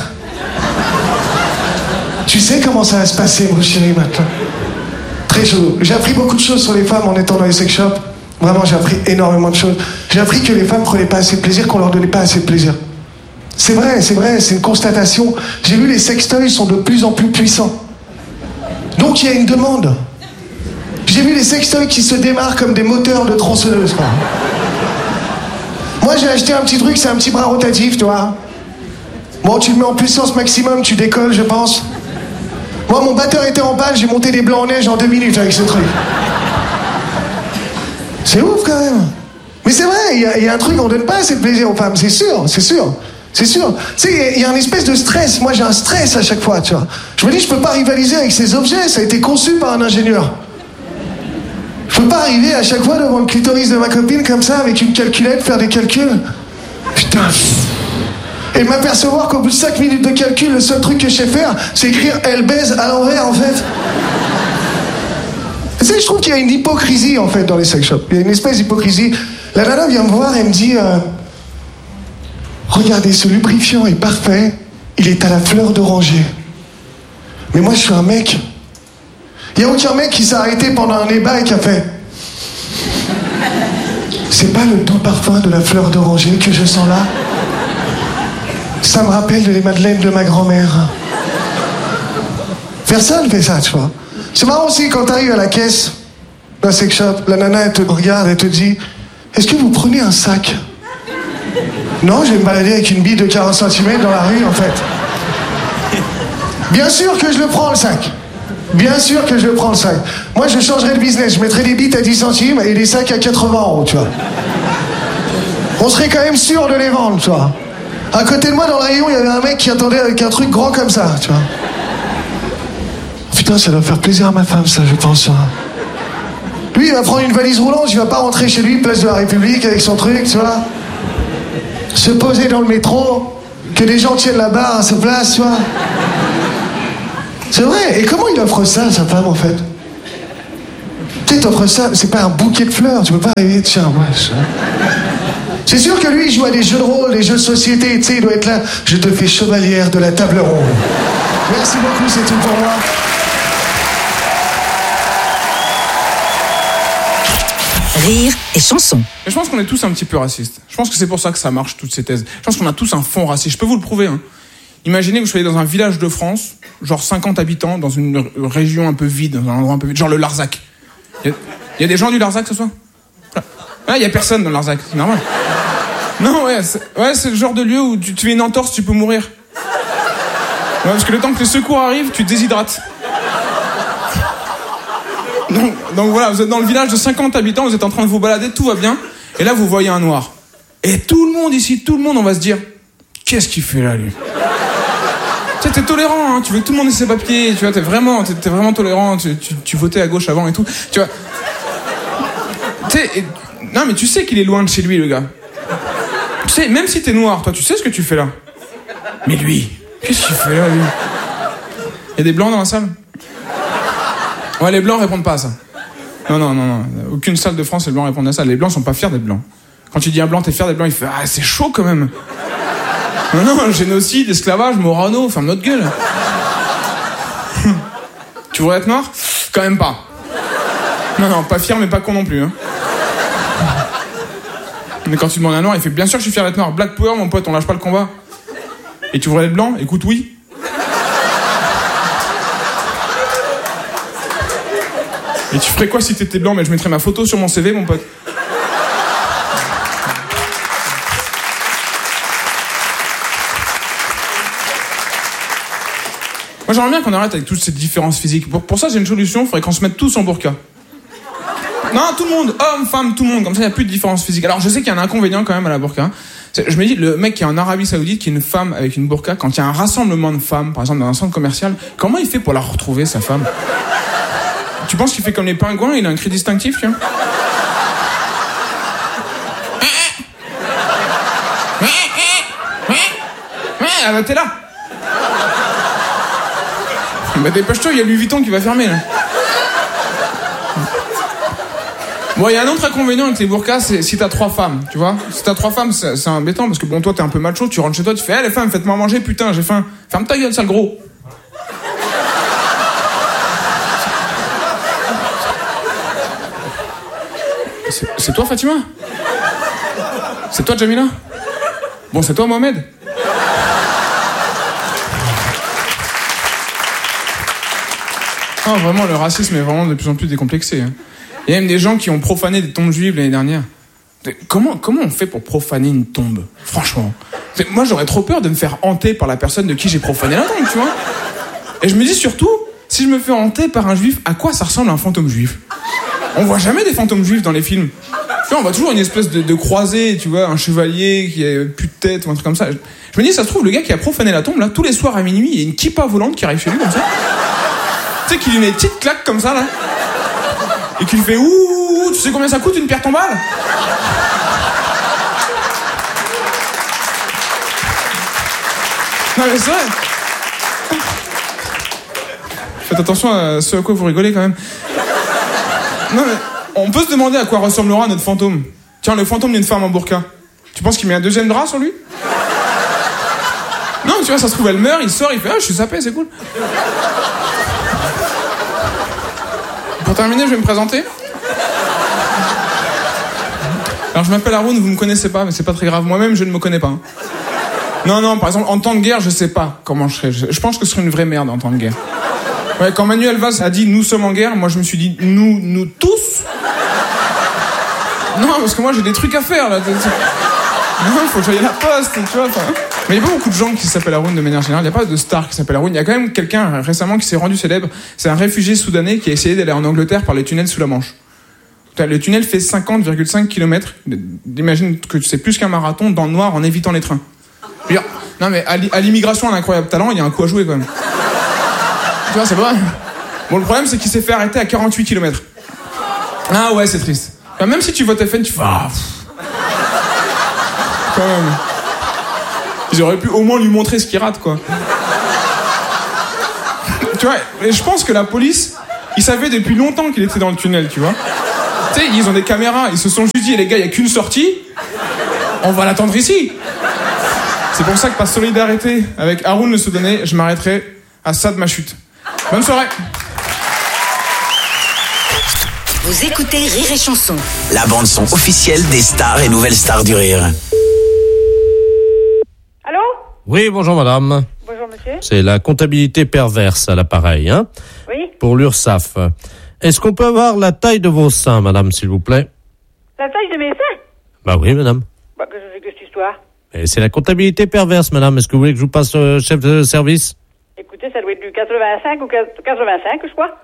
Tu sais comment ça va se passer, mon chéri, maintenant. Très chaud. J'ai appris beaucoup de choses sur les femmes en étant dans les sex shops. Vraiment, j'ai appris énormément de choses. J'ai appris que les femmes prenaient pas assez de plaisir, qu'on leur donnait pas assez de plaisir. C'est vrai, c'est une constatation. J'ai vu les sextoys sont de plus en plus puissants. Donc il y a une demande. J'ai vu les sextoys qui se démarrent comme des moteurs de tronçonneuse, quoi. Moi, j'ai acheté un petit truc, c'est un petit bras rotatif, tu vois. Bon, tu le mets en puissance maximum, tu décolles, je pense. Moi, mon batteur était en panne, j'ai monté des blancs en neige en 2 minutes avec ce truc. C'est ouf, quand même. Mais c'est vrai, il y a un truc, on donne pas assez de plaisir aux femmes, c'est sûr. Tu sais, il y a une espèce de stress. Moi, j'ai un stress à chaque fois, tu vois. Je me dis, je peux pas rivaliser avec ces objets, ça a été conçu par un ingénieur. Je peux pas arriver à chaque fois devant le clitoris de ma copine comme ça, avec une calculette, faire des calculs. Putain. Et m'apercevoir qu'au bout de 5 minutes de calcul, le seul truc que je sais faire, c'est écrire « elle baise » à l'envers, en fait. Tu sais, je trouve qu'il y a une hypocrisie, en fait, dans les sex shops. Il y a une espèce d'hypocrisie. La nana vient me voir et me dit regardez, ce lubrifiant est parfait, il est à la fleur d'oranger. Mais moi, je suis un mec. Il n'y a aucun mec qui s'est arrêté pendant un débat et qui a fait c'est pas le doux parfum de la fleur d'oranger que je sens là? Ça me rappelle les madeleines de ma grand-mère. Personne fait ça, tu vois. C'est marrant aussi quand t'arrives à la caisse d'un sex shop, la nana elle te regarde, elle te dit est-ce que vous prenez un sac? Non, je vais me balader avec une bille de 40 cm dans la rue, en fait. Bien sûr que je le prends, le sac. Bien sûr que je le prends, le sac. Moi, je changerais de business. Je mettrais des bites à 10 centimes et des sacs à 80 €, tu vois. On serait quand même sûr de les vendre, tu vois. À côté de moi, dans le rayon, il y avait un mec qui attendait avec un truc grand comme ça, tu vois. Putain, ça doit faire plaisir à ma femme, ça, je pense. Lui, il va prendre une valise roulante, il va pas rentrer chez lui, place de la République, avec son truc, tu vois. Se poser dans le métro, que des gens tiennent la barre à sa place, tu vois. C'est vrai. Et comment il offre ça à sa femme, en fait? Peut-être t'offres ça, c'est pas un bouquet de fleurs, tu peux pas arriver, tiens, ouais, ça. C'est sûr que lui, il joue à des jeux de rôle, des jeux de société, tu sais, il doit être là. Je te fais chevalière de la table ronde. Merci beaucoup, c'est tout pour moi. Rire et chanson. Mais je pense qu'on est tous un petit peu racistes. Je pense que c'est pour ça que ça marche, toutes ces thèses. Je pense qu'on a tous un fond raciste. Je peux vous le prouver. Hein. Imaginez que vous soyez dans un village de France, genre 50 habitants, dans une région un peu vide, dans un endroit un peu vide, genre le Larzac. Il y a des gens du Larzac ce soir? Ah, il y a personne dans le Larzac, c'est normal. Non, c'est le genre de lieu où tu fais une entorse, tu peux mourir. Ouais, parce que le temps que les secours arrivent, tu te déshydrates. Donc voilà, vous êtes dans le village de 50 habitants, vous êtes en train de vous balader, tout va bien, et là vous voyez un noir. Et tout le monde ici, on va se dire, qu'est-ce qu'il fait là, lui? Tu sais, t'es tolérant, hein, tu veux que tout le monde ait ses papiers, tu vois, t'es vraiment tolérant, tu votais à gauche avant et tout, tu vois. Tu sais, non mais tu sais qu'il est loin de chez lui, le gars. Tu sais, même si t'es noir, toi, tu sais ce que tu fais là. Mais lui, qu'est-ce qu'il fait là, lui? Il y a des blancs dans la salle? Ouais, les blancs répondent pas à ça. Non. Aucune salle de France, les blancs répondent à ça. Les blancs sont pas fiers d'être blancs. Quand tu dis à un blanc, t'es fier d'être blanc, il fait « Ah, c'est chaud quand même !» Non, génocide, esclavage, Morano, ferme notre gueule. Tu voudrais être noir? Quand même pas. Non, pas fier, mais pas con non plus. Hein. Mais quand tu demandes à un noir, il fait « Bien sûr que je suis fier d'être noir. Black Power, mon pote, on lâche pas le combat. » Et tu voudrais être blanc? Écoute, oui. Et tu ferais quoi si t'étais blanc? Mais je mettrais ma photo sur mon CV, mon pote. Moi, j'aimerais bien qu'on arrête avec toutes ces différences physiques. Pour ça, j'ai une solution, il faudrait qu'on se mette tous en burqa. Non, tout le monde, hommes, femmes, tout le monde, comme ça, il n'y a plus de différence physique. Alors, je sais qu'il y a un inconvénient quand même à la burqa. Je me dis, le mec qui est en Arabie Saoudite, qui est une femme avec une burqa, quand il y a un rassemblement de femmes, par exemple dans un centre commercial, comment il fait pour la retrouver, sa femme? Tu penses qu'il fait comme les pingouins, il a un cri distinctif, tu vois? Ah bah t'es là. Bah dépêche-toi, il y a Louis Vuitton qui va fermer là. Bon, il y a un autre inconvénient avec les burqas, c'est si t'as 3 femmes, tu vois. Si t'as 3 femmes, c'est embêtant parce que bon, toi t'es un peu macho, tu rentres chez toi, tu fais les femmes, faites-moi manger, putain, j'ai faim. Ferme ta gueule, sale gros. C'est toi, Fatima? C'est toi, Jamila? Bon, c'est toi, Mohamed? Ah, vraiment, le racisme est vraiment de plus en plus décomplexé. Hein. Il y a même des gens qui ont profané des tombes juives l'année dernière. Comment on fait pour profaner une tombe? Franchement. Moi, j'aurais trop peur de me faire hanter par la personne de qui j'ai profané la tombe, tu vois. Et je me dis surtout, si je me fais hanter par un juif, à quoi ça ressemble un fantôme juif? On voit jamais des fantômes juifs dans les films. Tu vois, on voit toujours une espèce de croisé, tu vois, un chevalier qui a plus de tête ou un truc comme ça. Je me dis, ça se trouve, le gars qui a profané la tombe, là, tous les soirs à minuit, il y a une kippa volante qui arrive chez lui comme ça. Tu sais, qu'il lui met une petite claque comme ça, là. Et qu'il lui fait ouh, tu sais combien ça coûte une pierre tombale? Non mais c'est vrai. Faites attention à ce à quoi vous rigolez quand même. Non mais on peut se demander à quoi ressemblera notre fantôme. Tiens, le fantôme d'une femme en burqa. Tu penses qu'il met un deuxième drap sur lui? Non, tu vois, ça se trouve, elle meurt, il sort, il fait je suis sapé, c'est cool. Pour terminer, je vais me présenter. Alors, je m'appelle Haroun, vous me connaissez pas, mais c'est pas très grave. Moi-même, je ne me connais pas. Hein. Non, par exemple, en temps de guerre, je sais pas comment je serais. Je pense que ce serait une vraie merde en temps de guerre. Ouais, quand Manuel Valls a dit « nous sommes en guerre », moi je me suis dit « nous tous ». Non, parce que moi j'ai des trucs à faire là. Non, faut que j'aille à la poste, tu vois. Mais il y a pas beaucoup de gens qui s'appellent Haroun de manière générale. Il n'y a pas de star qui s'appelle Haroun. Il y a quand même quelqu'un récemment qui s'est rendu célèbre. C'est un réfugié soudanais qui a essayé d'aller en Angleterre par les tunnels sous la Manche. Le tunnel fait 50,5 km. Imagine que c'est plus qu'un marathon dans le noir en évitant les trains. Non mais à l'immigration, un incroyable talent, il y a un coup à jouer quand même. Tu vois, c'est pas vrai. Bon, le problème, c'est qu'il s'est fait arrêter à 48 km. Ah ouais, c'est triste. Enfin, même si tu votes FN, tu fais... Quand même. Ils auraient pu au moins lui montrer ce qu'il rate, quoi. Tu vois, et je pense que la police Ils savaient depuis longtemps qu'il était dans le tunnel, tu vois. Tu sais, ils ont des caméras, ils se sont juste dit, les gars, il n'y a qu'une sortie, on va l'attendre ici. C'est pour ça que par solidarité avec Haroun Le Soudanais, je m'arrêterai à ça de ma chute. Bonne soirée. Vous écoutez Rire et Chanson. La bande-son officielle des stars et nouvelles stars du rire. Allô? Oui, bonjour madame. Bonjour monsieur. C'est la comptabilité perverse à l'appareil, hein? Oui. Pour l'URSSAF. Est-ce qu'on peut avoir la taille de vos seins, madame, s'il vous plaît? La taille de mes seins? Bah oui, madame. Bah, qu'est-ce que c'est que cette histoire? Et c'est la comptabilité perverse, madame. Est-ce que vous voulez que je vous passe chef de service? Écoutez, ça doit être du 85 ou 85, je crois.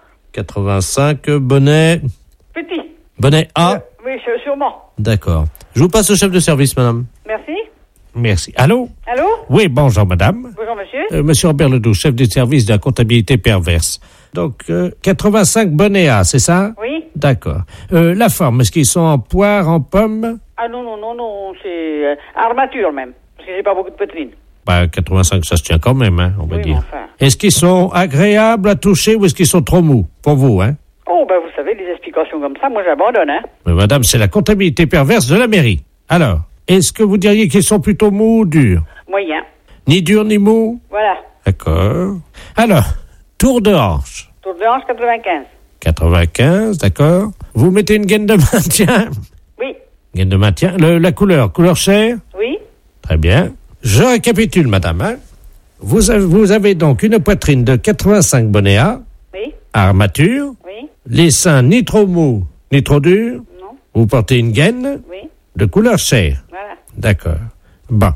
85, bonnet... Petit. Bonnet A? Oui, sûrement. D'accord. Je vous passe au chef de service, madame. Merci. Merci. Allô? Allô? Oui, bonjour, madame. Bonjour monsieur. Monsieur Robert Ledoux, chef de service de la comptabilité perverse. Donc, 85 bonnets A, c'est ça? Oui. D'accord. La forme, est-ce qu'ils sont en poire, en pomme? Ah non, c'est armature même. Parce que j'ai pas beaucoup de poitrine. Bah, 85, ça se tient quand même, hein, on va Oui, dire. mais enfin. Est-ce qu'ils sont agréables à toucher ou est-ce qu'ils sont trop mous? Pour vous, hein? Oh, ben vous savez, les explications comme ça, moi j'abandonne, hein. Mais madame, c'est la comptabilité perverse de la mairie. Alors, est-ce que vous diriez qu'ils sont plutôt mous ou durs? Moyen. Ni durs ni mous? Voilà. D'accord. Alors, tour de hanche. Tour de hanche 95. 95, d'accord. Vous mettez une gaine de maintien? Oui. Gaine de maintien. La couleur chair? Oui. Très bien. Je récapitule, madame. Hein. Vous avez donc une poitrine de 85 bonnets A. Oui. Armature. Oui. Les seins ni trop mous, ni trop durs. Non. Vous portez une gaine. Oui. De couleur chair. Voilà. D'accord. Bon.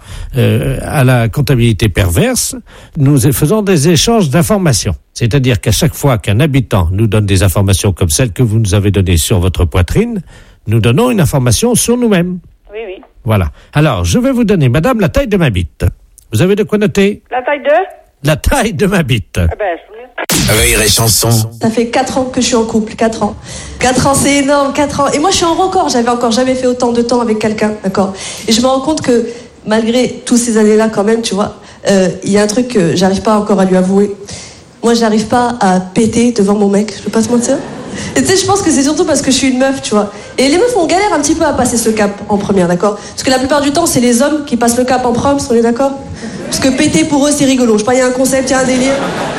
À la comptabilité perverse, nous faisons des échanges d'informations. C'est-à-dire qu'à chaque fois qu'un habitant nous donne des informations comme celles que vous nous avez données sur votre poitrine, nous donnons une information sur nous-mêmes. Oui, oui. Voilà. Alors, je vais vous donner, madame, la taille de ma bite. Vous avez de quoi noter? La taille de? La taille de ma bite. Ah ben, Rire et Chanson. Ça fait 4 ans que je suis en couple, 4 ans. 4 ans, c'est énorme, 4 ans. Et moi, je suis en record, j'avais encore jamais fait autant de temps avec quelqu'un, d'accord? Et je me rends compte que, malgré toutes ces années-là, quand même, tu vois, il y a un truc que j'arrive pas encore à lui avouer. Moi, j'arrive pas à péter devant mon mec, je peux pas te mentir. Et tu sais, je pense que c'est surtout parce que je suis une meuf, tu vois. Et les meufs, on galère un petit peu à passer ce cap en première, d'accord? Parce que la plupart du temps, c'est les hommes qui passent le cap en proms, on est d'accord? Parce que péter pour eux, c'est rigolo. Je sais pas, il y a un concept, il y a un délire.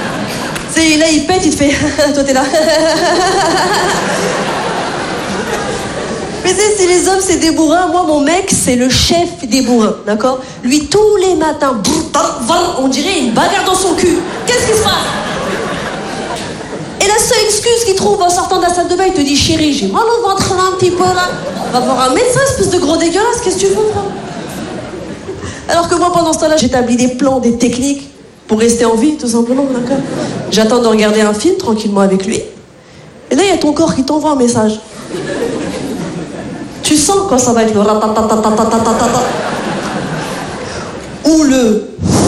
Tu sais, là, il pète, il te fait... Toi, t'es là. Mais tu sais, si les hommes, c'est des bourrins, moi, mon mec, c'est le chef des bourrins, d'accord? Lui, tous les matins, on dirait une bagarre dans son cul. Qu'est-ce qui se passe? Et la seule excuse qu'il trouve en sortant de la salle de bain, il te dit, chérie, j'ai mal au ventre là, un petit peu, là. Va voir un médecin, espèce de gros dégueulasse, qu'est-ce que tu fais, frère? Alors que moi, pendant ce temps-là, j'établis des plans, des techniques pour rester en vie, tout simplement, d'accord? J'attends de regarder un film tranquillement avec lui. Et là, il y a ton corps qui t'envoie un message. Tu sens quand ça va être le ratatatatatatatata. Ou le...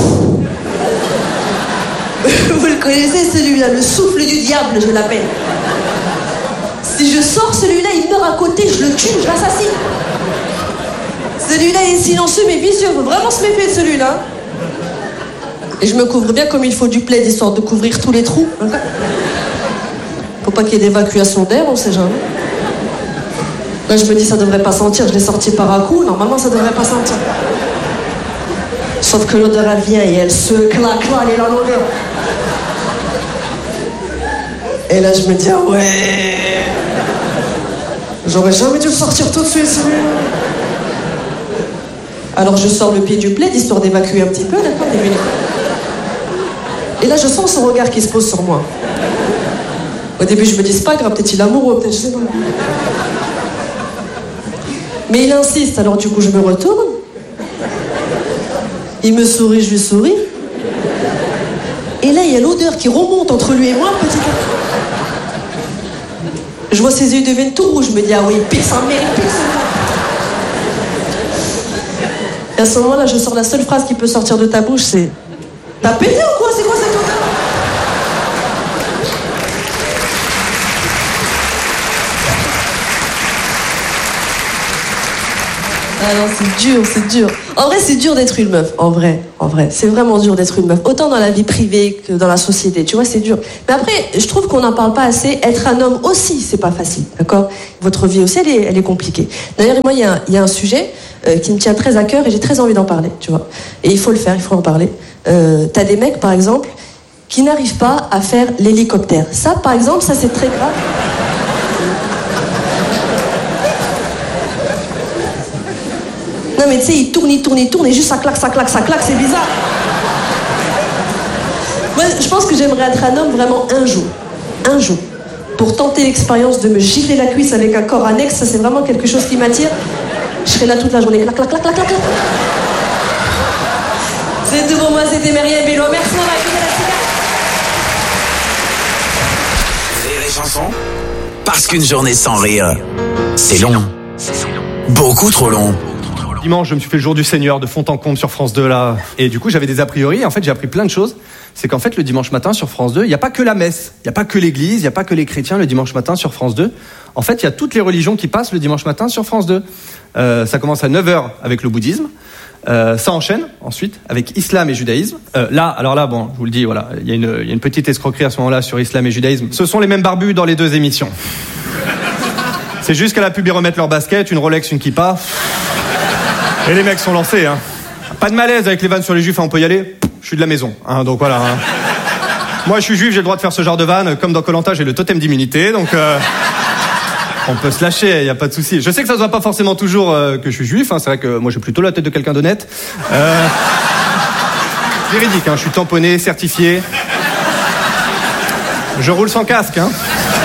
Vous le connaissez celui-là, le souffle du diable, je l'appelle. Si je sors celui-là, il meurt à côté, je le tue, je l'assassine. Celui-là est silencieux mais vicieux, faut vraiment se méfier de celui-là. Et je me couvre bien comme il faut du plaid, histoire de couvrir tous les trous. Faut pas qu'il y ait d'évacuation d'air, on sait jamais. Là, je me dis, ça devrait pas sentir, je l'ai sorti par un coup, normalement, ça devrait pas sentir. Sauf que l'odeur, elle vient et elle se claque, là, elle est là, l'odeur. Et là, je me dis, ah ouais... J'aurais jamais dû le sortir tout de suite, celui-là. Alors, je sors le pied du plaid, histoire d'évacuer un petit peu, d'accord, les minutes. Et là, je sens son regard qui se pose sur moi. Au début, je me dis, c'est pas grave, peut-être il est amoureux, peut-être, je sais pas. Mais il insiste, alors du coup, je me retourne. Il me sourit, je lui souris. Et là, il y a l'odeur qui remonte entre lui et moi, petit peu. Je vois ses yeux deviennent tout rouges, je me dis, ah oui, pire sa mère, pire sa mère. Et à ce moment-là, je sors la seule phrase qui peut sortir de ta bouche, c'est... T'as pété ou quoi? C'est quoi cette odeur? Ah non, c'est dur. En vrai, c'est dur d'être une meuf. En vrai. C'est vraiment dur d'être une meuf. Autant dans la vie privée que dans la société. Tu vois, c'est dur. Mais après, je trouve qu'on n'en parle pas assez. Être un homme aussi, c'est pas facile. D'accord ? Votre vie aussi, elle est compliquée. D'ailleurs, moi, il y a un sujet qui me tient très à cœur et j'ai très envie d'en parler, tu vois. Et il faut le faire, il faut en parler. T'as des mecs, par exemple, qui n'arrivent pas à faire l'hélicoptère. Ça, par exemple, ça, c'est très grave. Non mais tu sais, il tourne et juste ça claque, c'est bizarre. Moi, je pense que j'aimerais être un homme vraiment un jour, pour tenter l'expérience de me gifler la cuisse avec un corps annexe. Ça, c'est vraiment quelque chose qui m'attire. Je serai là toute la journée, clac. C'est tout pour moi, c'était Myriam Bello. Merci d'avoir écouté la cigare. Rire et chanson. Parce qu'une journée sans rire, c'est long. Beaucoup trop long. Dimanche, je me suis fait le jour du Seigneur de fond en comble sur France 2 là. Et du coup, j'avais des a priori. En fait, j'ai appris plein de choses. C'est qu'en fait, le dimanche matin sur France 2, il n'y a pas que la messe. Il n'y a pas que l'église. Il n'y a pas que les chrétiens le dimanche matin sur France 2. En fait, il y a toutes les religions qui passent le dimanche matin sur France 2. Ça commence à 9h avec le bouddhisme. Ça enchaîne ensuite avec islam et judaïsme. Là, bon, je vous le dis, voilà, il y a une petite escroquerie à ce moment-là sur islam et judaïsme. Ce sont les mêmes barbus dans les deux émissions. C'est juste qu'à la pub, ils remettent leur basket, une Rolex, une kippa. Et les mecs sont lancés, hein. Pas de malaise avec les vannes sur les juifs, on peut y aller. Je suis de la maison, hein, donc voilà. Hein. Moi, je suis juif, j'ai le droit de faire ce genre de vannes. Comme dans Koh-Lanta, j'ai le totem d'immunité, donc on peut se lâcher, y a pas de souci. Je sais que ça se voit pas forcément toujours que je suis juif. Hein. C'est vrai que moi, j'ai plutôt la tête de quelqu'un d'honnête. Véridique, hein. Je suis tamponné, certifié. Je roule sans casque, hein.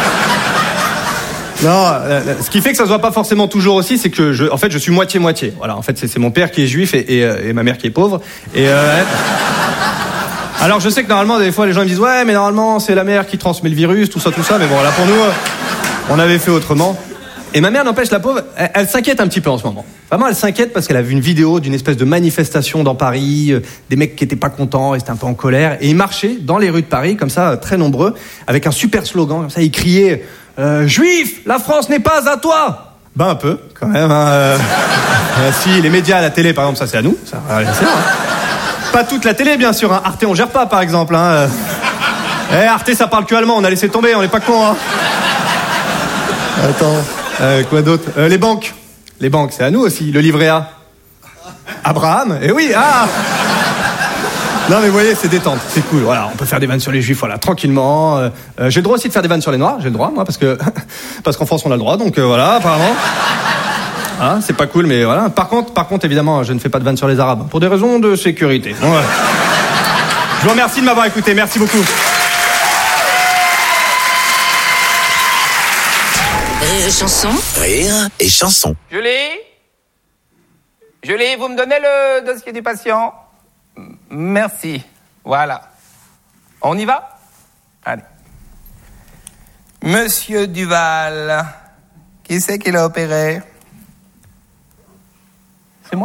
Non, ce qui fait que ça se voit pas forcément toujours aussi, c'est que je suis moitié-moitié. Voilà, en fait, c'est mon père qui est juif et ma mère qui est pauvre. Alors, je sais que normalement, des fois, les gens me disent, ouais, mais normalement, c'est la mère qui transmet le virus, tout ça. Mais bon, là, pour nous, on avait fait autrement. Et ma mère, n'empêche, la pauvre, elle s'inquiète un petit peu en ce moment. Vraiment, elle s'inquiète parce qu'elle a vu une vidéo d'une espèce de manifestation dans Paris, des mecs qui étaient pas contents, ils étaient un peu en colère, et ils marchaient dans les rues de Paris, comme ça, très nombreux, avec un super slogan, comme ça, ils criaient Juif, la France n'est pas à toi. Ben un peu, quand même. Hein, si les médias, la télé, par exemple, ça c'est à nous. Ça, c'est vrai, hein. Pas toute la télé, bien sûr. Hein. Arte, on gère pas, par exemple. Hein. Arte, ça parle que allemand. On a laissé tomber. On n'est pas cons. Hein. Attends. Quoi d'autre Les banques. Les banques, c'est à nous aussi. Le livret A. Abraham. Eh oui. Ah. Non mais vous voyez, c'est détente, c'est cool. Voilà, on peut faire des vannes sur les juifs, voilà, tranquillement. J'ai le droit aussi de faire des vannes sur les noirs, j'ai le droit, moi, parce qu'en France on a le droit, donc voilà, apparemment. Hein, c'est pas cool, mais voilà. Par contre, évidemment, je ne fais pas de vannes sur les arabes, pour des raisons de sécurité. Bon, voilà. Je vous remercie de m'avoir écouté, merci beaucoup. Rire et chanson. Rire et chanson. Julie, vous me donnez le dossier du patient ? Merci. Voilà. On y va ? Allez. Monsieur Duval, qui c'est qui l'a opéré ? C'est moi ?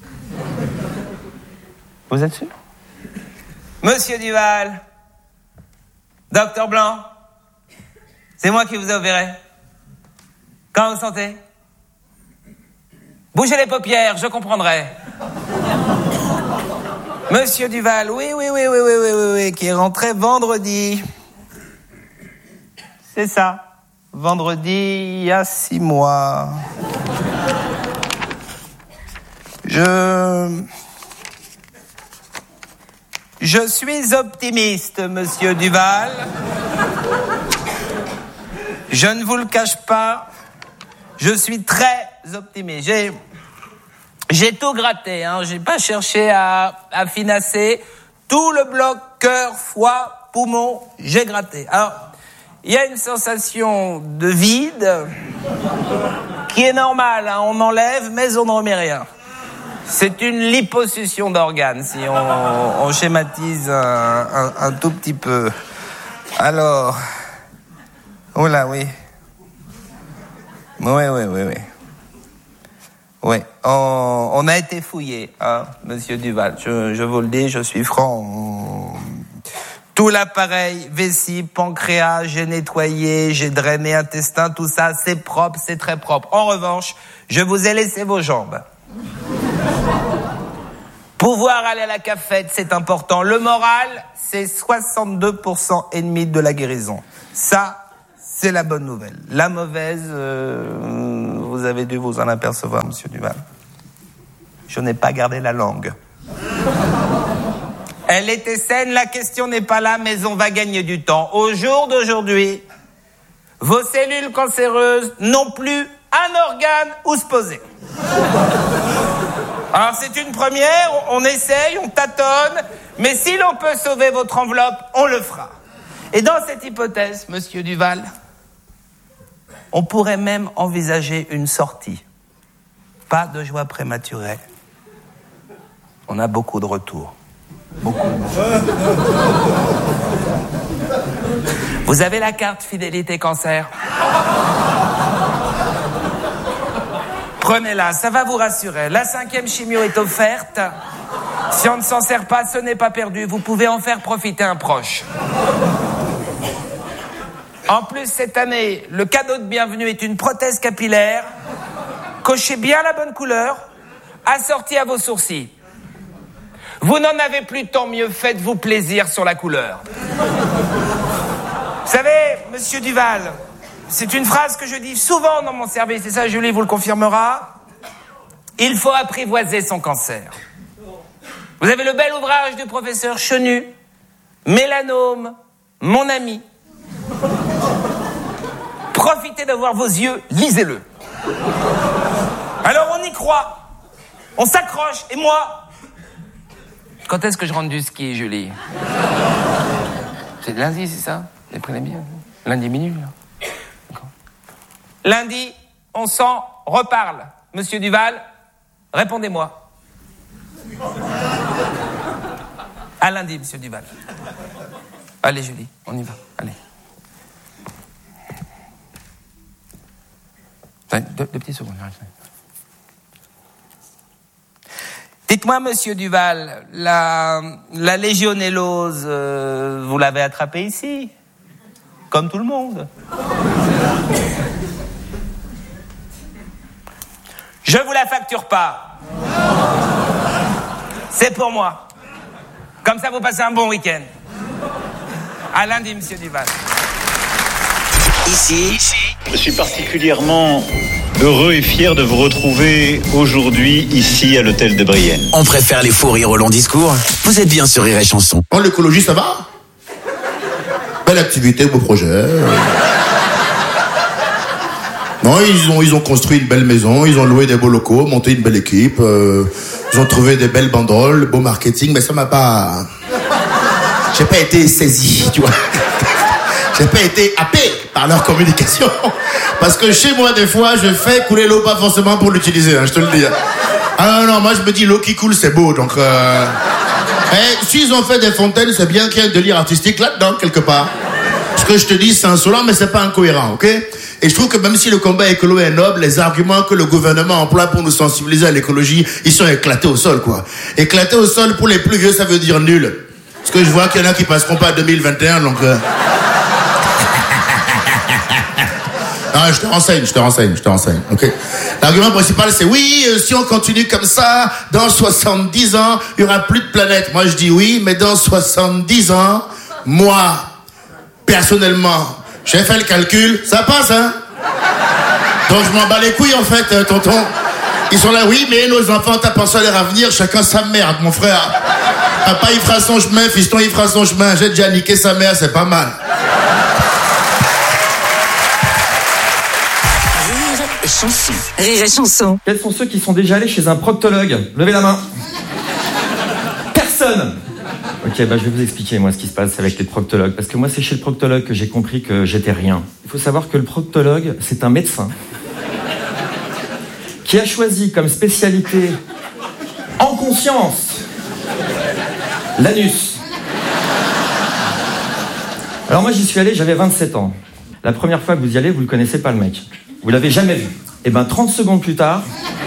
Vous êtes sûr ? Monsieur Duval, Docteur Blanc, c'est moi qui vous ai opéré. Comment vous sentez ? Bougez les paupières, je comprendrai. Monsieur Duval, oui, qui est rentré vendredi. C'est ça. Vendredi, il y a 6 mois. Je suis optimiste, monsieur Duval. Je ne vous le cache pas. Je suis très optimiste. J'ai tout gratté, hein. J'ai pas cherché à finasser. Tout le bloc, cœur, foie, poumon, j'ai gratté. Alors, il y a une sensation de vide qui est normale, hein. On enlève, mais on ne remet rien. C'est une liposuction d'organes, si on schématise un tout petit peu. Alors, oh là, oui. Oui. Oui, on a été fouillé, hein, monsieur Duval. Je vous le dis, je suis franc. Tout l'appareil, vessie, pancréas, j'ai nettoyé, j'ai drainé intestin, tout ça, c'est propre, c'est très propre. En revanche, je vous ai laissé vos jambes. Pouvoir aller à la cafette, c'est important. Le moral, c'est 62% et demi de la guérison. Ça, c'est la bonne nouvelle. La mauvaise, vous avez dû vous en apercevoir, monsieur Duval. Je n'ai pas gardé la langue. Elle était saine, la question n'est pas là, mais on va gagner du temps. Au jour d'aujourd'hui, vos cellules cancéreuses n'ont plus un organe où se poser. Alors c'est une première, on essaye, on tâtonne, mais si l'on peut sauver votre enveloppe, on le fera. Et dans cette hypothèse, monsieur Duval, on pourrait même envisager une sortie. Pas de joie prématurée. On a beaucoup de retours. Beaucoup. Vous avez la carte fidélité cancer? Prenez-la, ça va vous rassurer. La 5e chimio est offerte. Si on ne s'en sert pas, ce n'est pas perdu. Vous pouvez en faire profiter un proche. En plus, cette année, le cadeau de bienvenue est une prothèse capillaire. Cochez bien la bonne couleur, assortie à vos sourcils. Vous n'en avez plus, tant mieux, faites-vous plaisir sur la couleur. Vous savez, monsieur Duval, c'est une phrase que je dis souvent dans mon service, et ça, Julie vous le confirmera. Il faut apprivoiser son cancer. Vous avez le bel ouvrage du professeur Chenu, Mélanome, mon ami. Profitez de voir vos yeux, lisez-le. Alors on y croit, on s'accroche, et moi... Quand est-ce que je rentre du ski, Julie? C'est lundi, c'est ça? Vous avez pris la bière? Lundi minuit, là. D'accord. Lundi, on s'en reparle. Monsieur Duval, répondez-moi. À lundi, monsieur Duval. Allez, Julie, on y va. Allez. Deux petites secondes. Dites-moi, monsieur Duval, la légionellose, vous l'avez attrapée ici? Comme tout le monde. Je vous la facture pas. C'est pour moi. Comme ça, vous passez un bon week-end. À lundi, monsieur Duval. Ici, je suis particulièrement heureux et fier de vous retrouver aujourd'hui ici à l'hôtel de Brienne. On préfère les fous rires au long discours. Vous êtes bien sur Rire et Chanson. Oh, l'écologie, ça va? Belle activité, beau projet. Non, ils ont construit une belle maison, ils ont loué des beaux locaux, monté une belle équipe, ils ont trouvé des belles banderoles, beau marketing, mais ça m'a pas... J'ai pas été saisi, tu vois. J'ai pas été happé par leur communication. Parce que chez moi, des fois, je fais couler l'eau, pas forcément pour l'utiliser, hein, je te le dis. Ah non, moi je me dis l'eau qui coule, c'est beau, donc... s'ils ont fait des fontaines, c'est bien qu'il y ait un délire artistique là-dedans, quelque part. Ce que je te dis, c'est insolent, mais c'est pas incohérent, ok? Et je trouve que même si le combat écolo est noble, les arguments que le gouvernement emploie pour nous sensibiliser à l'écologie, ils sont éclatés au sol, quoi. Éclatés au sol, pour les plus vieux, ça veut dire nul. Parce que je vois qu'il y en a qui passeront pas à 2021, donc... Non, je te renseigne, ok. L'argument principal, c'est oui, si on continue comme ça, dans 70 ans, il y aura plus de planète. Moi, je dis oui, mais dans 70 ans, moi, personnellement, j'ai fait le calcul, ça passe, hein. Donc, je m'en bats les couilles, en fait, tonton. Ils sont là, oui, mais nos enfants, t'as pensé à leur avenir, chacun sa merde, mon frère. Papa, il fera son chemin, fiston, il fera son chemin. J'ai déjà niqué sa mère, c'est pas mal. Rire et Chanson. Quels sont ceux qui sont déjà allés chez un proctologue? Levez la main. Personne. Ok, je vais vous expliquer, moi, ce qui se passe avec les proctologues. Parce que moi, c'est chez le proctologue que j'ai compris que j'étais rien. Il faut savoir que le proctologue, c'est un médecin qui a choisi comme spécialité, en conscience, l'anus. Alors moi, j'y suis allé, j'avais 27 ans. La première fois que vous y allez, vous le connaissez pas, le mec. Vous l'avez jamais vu. Et 30 secondes plus tard,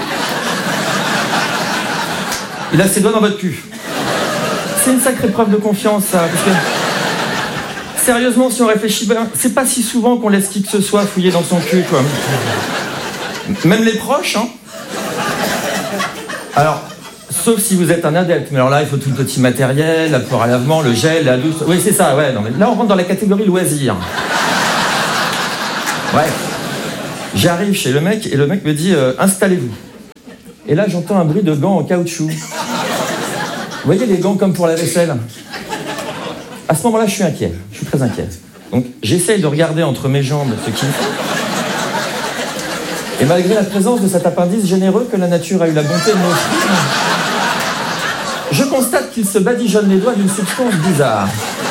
il a ses doigts dans votre cul. C'est une sacrée preuve de confiance, ça. Parce que, sérieusement, si on réfléchit bien, c'est pas si souvent qu'on laisse qui que ce soit fouiller dans son cul, quoi. Même les proches, hein. Alors, sauf si vous êtes un adepte, mais alors là, il faut tout le petit matériel, la poire à lavement, le gel, la douche... Oui, c'est ça, ouais. Non, mais là, on rentre dans la catégorie loisirs. Ouais. J'arrive chez le mec, et le mec me dit « Installez-vous ». Et là, j'entends un bruit de gants en caoutchouc. Vous voyez les gants comme pour la vaisselle? À ce moment-là, je suis inquiet. Je suis très inquiet. Donc, j'essaye de regarder entre mes jambes ce qu'il fait. Et malgré la présence de cet appendice généreux que la nature a eu la bonté de m'offrir, je constate qu'il se badigeonne les doigts d'une substance bizarre.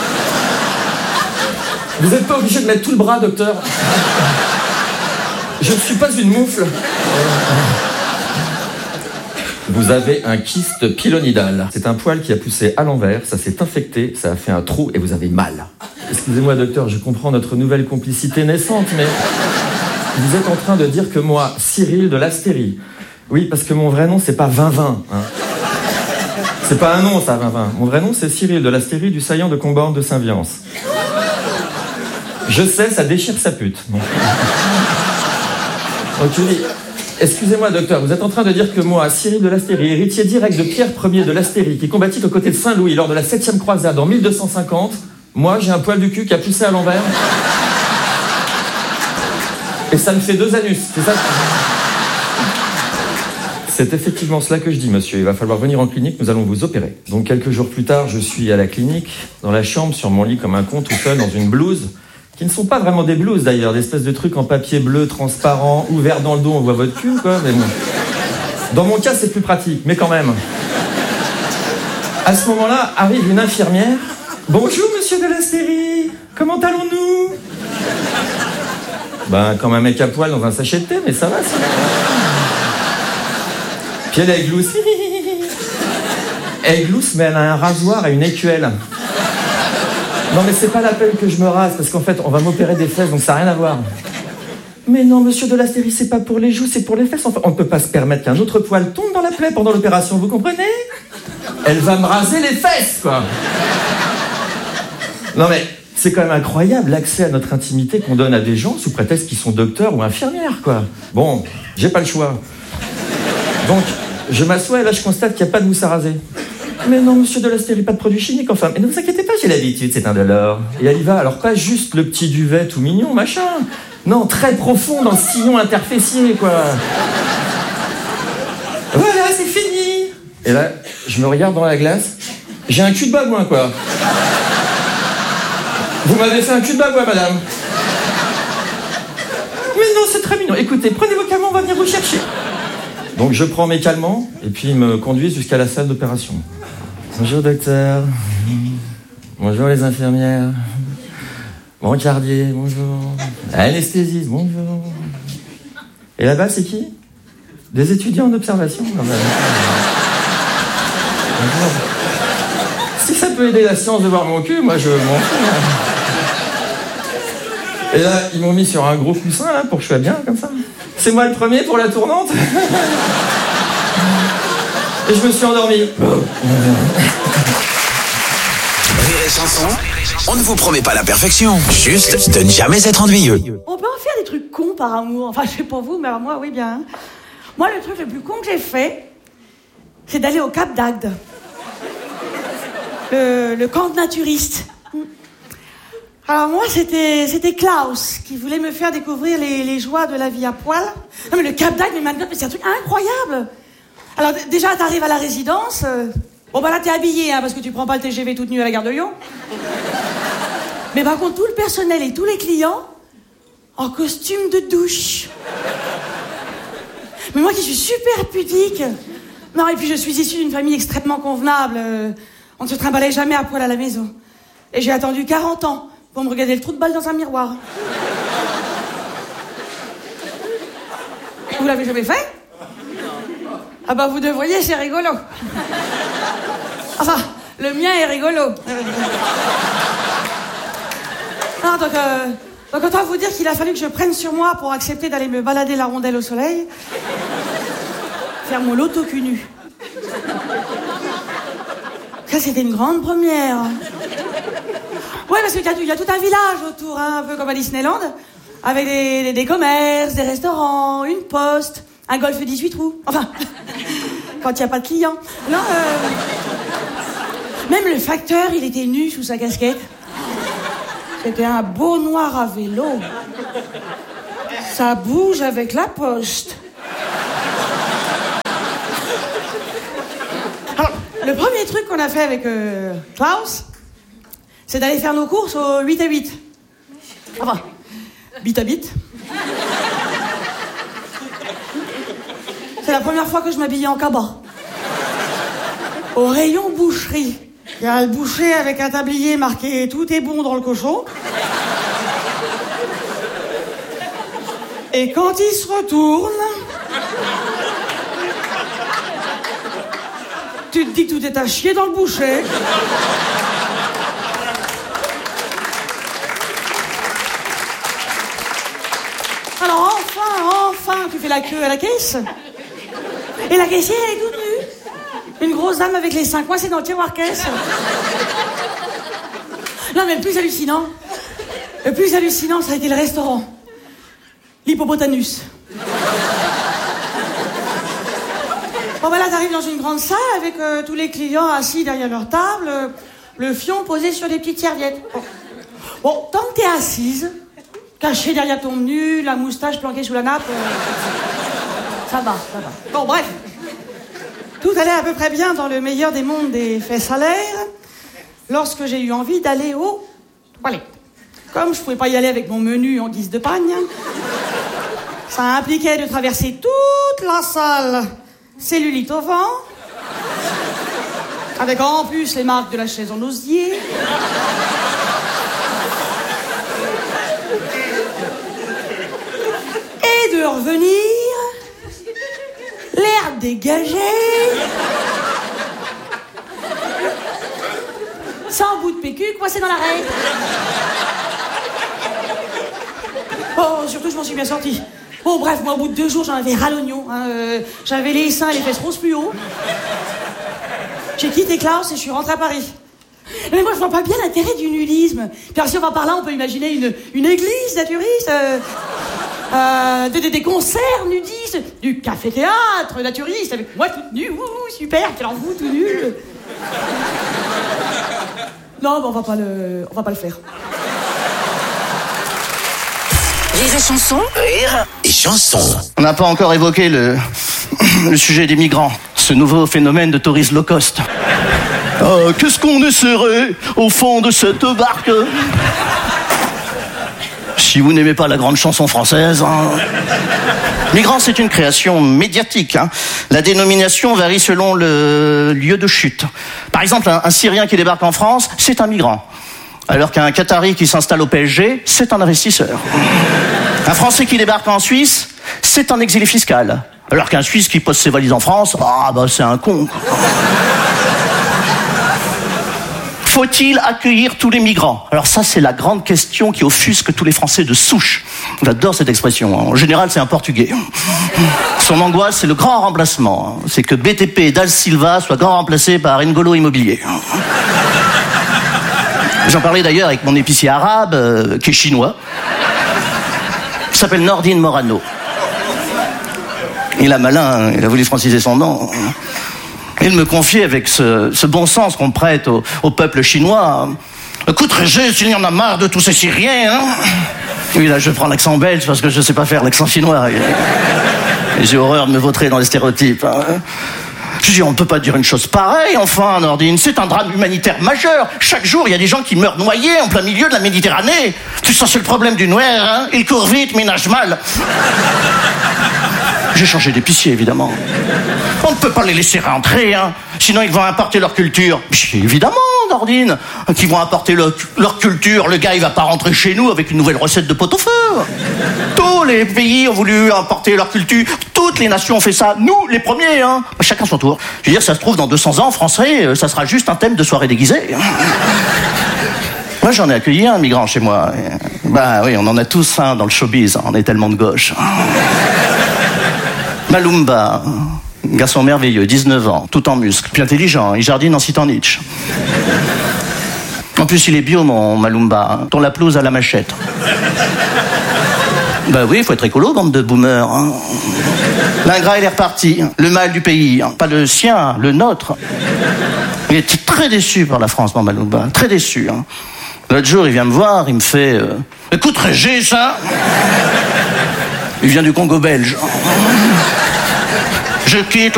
Vous n'êtes pas obligé de mettre tout le bras, docteur. Je ne suis pas une moufle. Vous avez un kyste pilonidal. C'est un poil qui a poussé à l'envers, ça s'est infecté, ça a fait un trou et vous avez mal. Excusez-moi, docteur, je comprends notre nouvelle complicité naissante, mais vous êtes en train de dire que moi, Cyril de l'Astérie, oui, parce que mon vrai nom, c'est pas Vinvin. Hein. C'est pas un nom, ça, Vinvin. Mon vrai nom, c'est Cyril de l'Astérie du saillant de Comborne de Saint-Viance. Je sais, ça déchire sa pute. Bon. Donc, tu dis... Excusez-moi, docteur, vous êtes en train de dire que moi, Cyril de l'Astérie, héritier direct de Pierre Ier de l'Astérie, qui combattit aux côtés de Saint-Louis lors de la 7e croisade en 1250, moi, j'ai un poil du cul qui a poussé à l'envers. Et ça me fait 2 anus, c'est ça? C'est effectivement cela que je dis, monsieur. Il va falloir venir en clinique, nous allons vous opérer. Donc, quelques jours plus tard, je suis à la clinique, dans la chambre, sur mon lit comme un con, tout seul, dans une blouse. Qui ne sont pas vraiment des blouses d'ailleurs, des espèces de trucs en papier bleu, transparent, ouvert dans le dos, on voit votre cul, quoi, mais bon. Dans mon cas, c'est plus pratique, mais quand même. À ce moment-là, arrive une infirmière. Bonjour, monsieur de l'Astérie, comment allons-nous? Ben, comme un mec à poil dans un sachet de thé, mais ça va, ça. Puis elle glousse. Elle glousse, mais elle a un rasoir et une écuelle. Non, mais c'est pas la peine que je me rase, parce qu'en fait, on va m'opérer des fesses, donc ça n'a rien à voir. Mais non, monsieur de l'Astérie, c'est pas pour les joues, c'est pour les fesses. Enfin, on ne peut pas se permettre qu'un autre poil tombe dans la plaie pendant l'opération, vous comprenez? Elle va me raser les fesses, quoi. Non, mais c'est quand même incroyable l'accès à notre intimité qu'on donne à des gens sous prétexte qu'ils sont docteurs ou infirmières, quoi. Bon, j'ai pas le choix. Donc, je m'assois et là, je constate qu'il n'y a pas de mousse à raser. Mais non, monsieur de l'Astérie, pas de produits chimiques, enfin. Mais ne vous inquiétez pas, j'ai l'habitude, c'est indolore. Et elle y va, alors pas juste le petit duvet tout mignon, machin. Non, très profond dans le sillon interfessier, quoi. Voilà, c'est fini. Et là, je me regarde dans la glace. J'ai un cul de babouin, quoi. Vous m'avez fait un cul de babouin, madame. Mais non, c'est très mignon. Écoutez, prenez vos calmants, on va venir vous chercher. Donc je prends mes calmants, et puis ils me conduisent jusqu'à la salle d'opération. Bonjour docteur, bonjour les infirmières, bon cardier, bonjour, anesthésiste, bonjour. Et là-bas c'est qui? Des étudiants en observation? Bonjour. Si ça peut aider la science de voir mon cul, moi je m'en fous. Et là ils m'ont mis sur un gros coussin là, pour que je sois bien comme ça. C'est moi le premier pour la tournante. Et je me suis endormi. Rire et chanson, on ne vous promet pas la perfection, juste de ne jamais être ennuyeux. On peut en faire des trucs cons par amour. Enfin, je sais pas vous, mais alors moi, oui, bien. Moi, le truc le plus con que j'ai fait, c'est d'aller au Cap d'Agde. Le camp de naturistes. Alors moi, c'était Klaus qui voulait me faire découvrir les joies de la vie à poil. Non mais le Cap d'Agde, mais c'est un truc incroyable. Alors déjà, t'arrives à la résidence. Bon bah là, t'es habillé, hein, parce que tu prends pas le TGV toute nue à la gare de Lyon. Mais par contre, tout le personnel et tous les clients en costume de douche. Mais moi qui suis super pudique. Non, et puis je suis issue d'une famille extrêmement convenable. On ne se trimbalait jamais à poil à la maison. Et j'ai attendu 40 ans pour me regarder le trou de balle dans un miroir. Vous l'avez jamais fait? Ah bah vous devriez, c'est rigolo. Enfin, le mien est rigolo. Non, donc autant vous dire qu'il a fallu que je prenne sur moi pour accepter d'aller me balader la rondelle au soleil. Faire mon loto cul nu. Ça, c'était une grande première. Ouais, parce qu'il y a tout un village autour, hein, un peu comme à Disneyland, avec des commerces, des restaurants, une poste, un golf 18 trous. Enfin, quand il n'y a pas de clients. Non, même le facteur, il était nu sous sa casquette. C'était un beau noir à vélo. Ça bouge avec la poste. Alors, le premier truc qu'on a fait avec Klaus, c'est d'aller faire nos courses au 8 à 8. Enfin, bit à bit. C'est la première fois que je m'habillais en cabas. Au rayon boucherie. Il y a le boucher avec un tablier marqué « Tout est bon dans le cochon ». Et quand il se retourne, tu te dis que tout est à chier dans le boucher. Alors enfin, tu fais la queue à la caisse. Et la caissière, elle est toute nue. Une grosse dame avec les seins coincés dans le tiroir caisse. Non, mais le plus hallucinant, ça a été le restaurant. L'hippopotamus. Bon, ben là, t'arrives dans une grande salle avec tous les clients assis derrière leur table, le fion posé sur des petites serviettes. Bon, tant que t'es assise, cachée derrière ton menu, la moustache planquée sous la nappe, ça va. Bon, bref. Tout allait à peu près bien dans le meilleur des mondes des faits salaires, lorsque j'ai eu envie d'aller aux toilettes. Comme je pouvais pas y aller avec mon menu en guise de pagne, ça impliquait de traverser toute la salle, cellulite au vent, avec en plus les marques de la chaise en osier. Et de revenir, l'air dégagé, sans bout de PQ coincé dans l'arrêt. Oh, surtout, je m'en suis bien sortie. Bon, bref, moi, au bout de 2 jours, j'en avais ras l'oignon. J'avais les seins et les fesses roses plus haut. J'ai quitté Klaus et je suis rentrée à Paris. Mais moi, je vois pas bien l'intérêt du nudisme. Car si on va par là, on peut imaginer une église naturiste, des concerts nudistes, du café-théâtre naturiste, avec moi toute nue, super, quel en vous tout nul. Non, mais on va pas le faire. Rire et chanson. Rire et chanson. On n'a pas encore évoqué le sujet des migrants, ce nouveau phénomène de tourisme low cost. Qu'est-ce qu'on essaierait au fond de cette barque? Si vous n'aimez pas la grande chanson française... Migrant, c'est une création médiatique. La dénomination varie selon le lieu de chute. Par exemple, un Syrien qui débarque en France, c'est un migrant. Alors qu'un Qatari qui s'installe au PSG, c'est un investisseur. Un Français qui débarque en Suisse, c'est un exilé fiscal. Alors qu'un Suisse qui pose ses valises en France, c'est un con. Faut-il accueillir tous les migrants? Alors ça, c'est la grande question qui offusque tous les Français de souche. J'adore cette expression. En général, c'est un Portugais. Son angoisse, c'est le grand remplacement. C'est que BTP et Dal Silva soient grand remplacés par N'Golo Immobilier. J'en parlais d'ailleurs avec mon épicier arabe, qui est chinois. Il s'appelle Nordine Morano. Il a malin, il a voulu franciser son nom. Il me confiait avec ce bon sens qu'on prête au peuple chinois. Écoute, Régis, il y en a marre de tous ces Syriens, Oui, là, je prends l'accent belge parce que je sais pas faire l'accent chinois. Et j'ai horreur de me vautrer dans les stéréotypes. Je dis, on ne peut pas dire une chose pareille, enfin, Nordine. C'est un drame humanitaire majeur. Chaque jour, il y a des gens qui meurent noyés en plein milieu de la Méditerranée. Tout ça, c'est le problème du noir, Il court vite, mais nage mal. J'ai changé d'épicier, évidemment. On ne peut pas les laisser rentrer, Sinon, ils vont importer leur culture. Évidemment, Nordine, qu'ils vont importer leur culture. Le gars, il va pas rentrer chez nous avec une nouvelle recette de pot-au-feu. Tous les pays ont voulu importer leur culture. Toutes les nations ont fait ça. Nous, les premiers, Chacun son tour. Je veux dire, ça se trouve, dans 200 ans, français, ça sera juste un thème de soirée déguisée. Moi, j'en ai accueilli un migrant chez moi. Bah oui, on en a tous un dans le showbiz. On est tellement de gauche. Malumba, garçon merveilleux, 19 ans, tout en muscles, puis intelligent, il jardine en citant Nietzsche. En plus, il est bio, mon Malumba, dont la pelouse à la machette. Bah oui, il faut être écolo, bande de boomers. Hein. L'ingrat, il est reparti. Le mal du pays. Hein. Pas le sien, le nôtre. Il était très déçu par la France, Malouba. Très déçu. Hein. L'autre jour, il vient me voir, il me fait... Écoute, Régis, hein. Il vient du Congo belge. Je quitte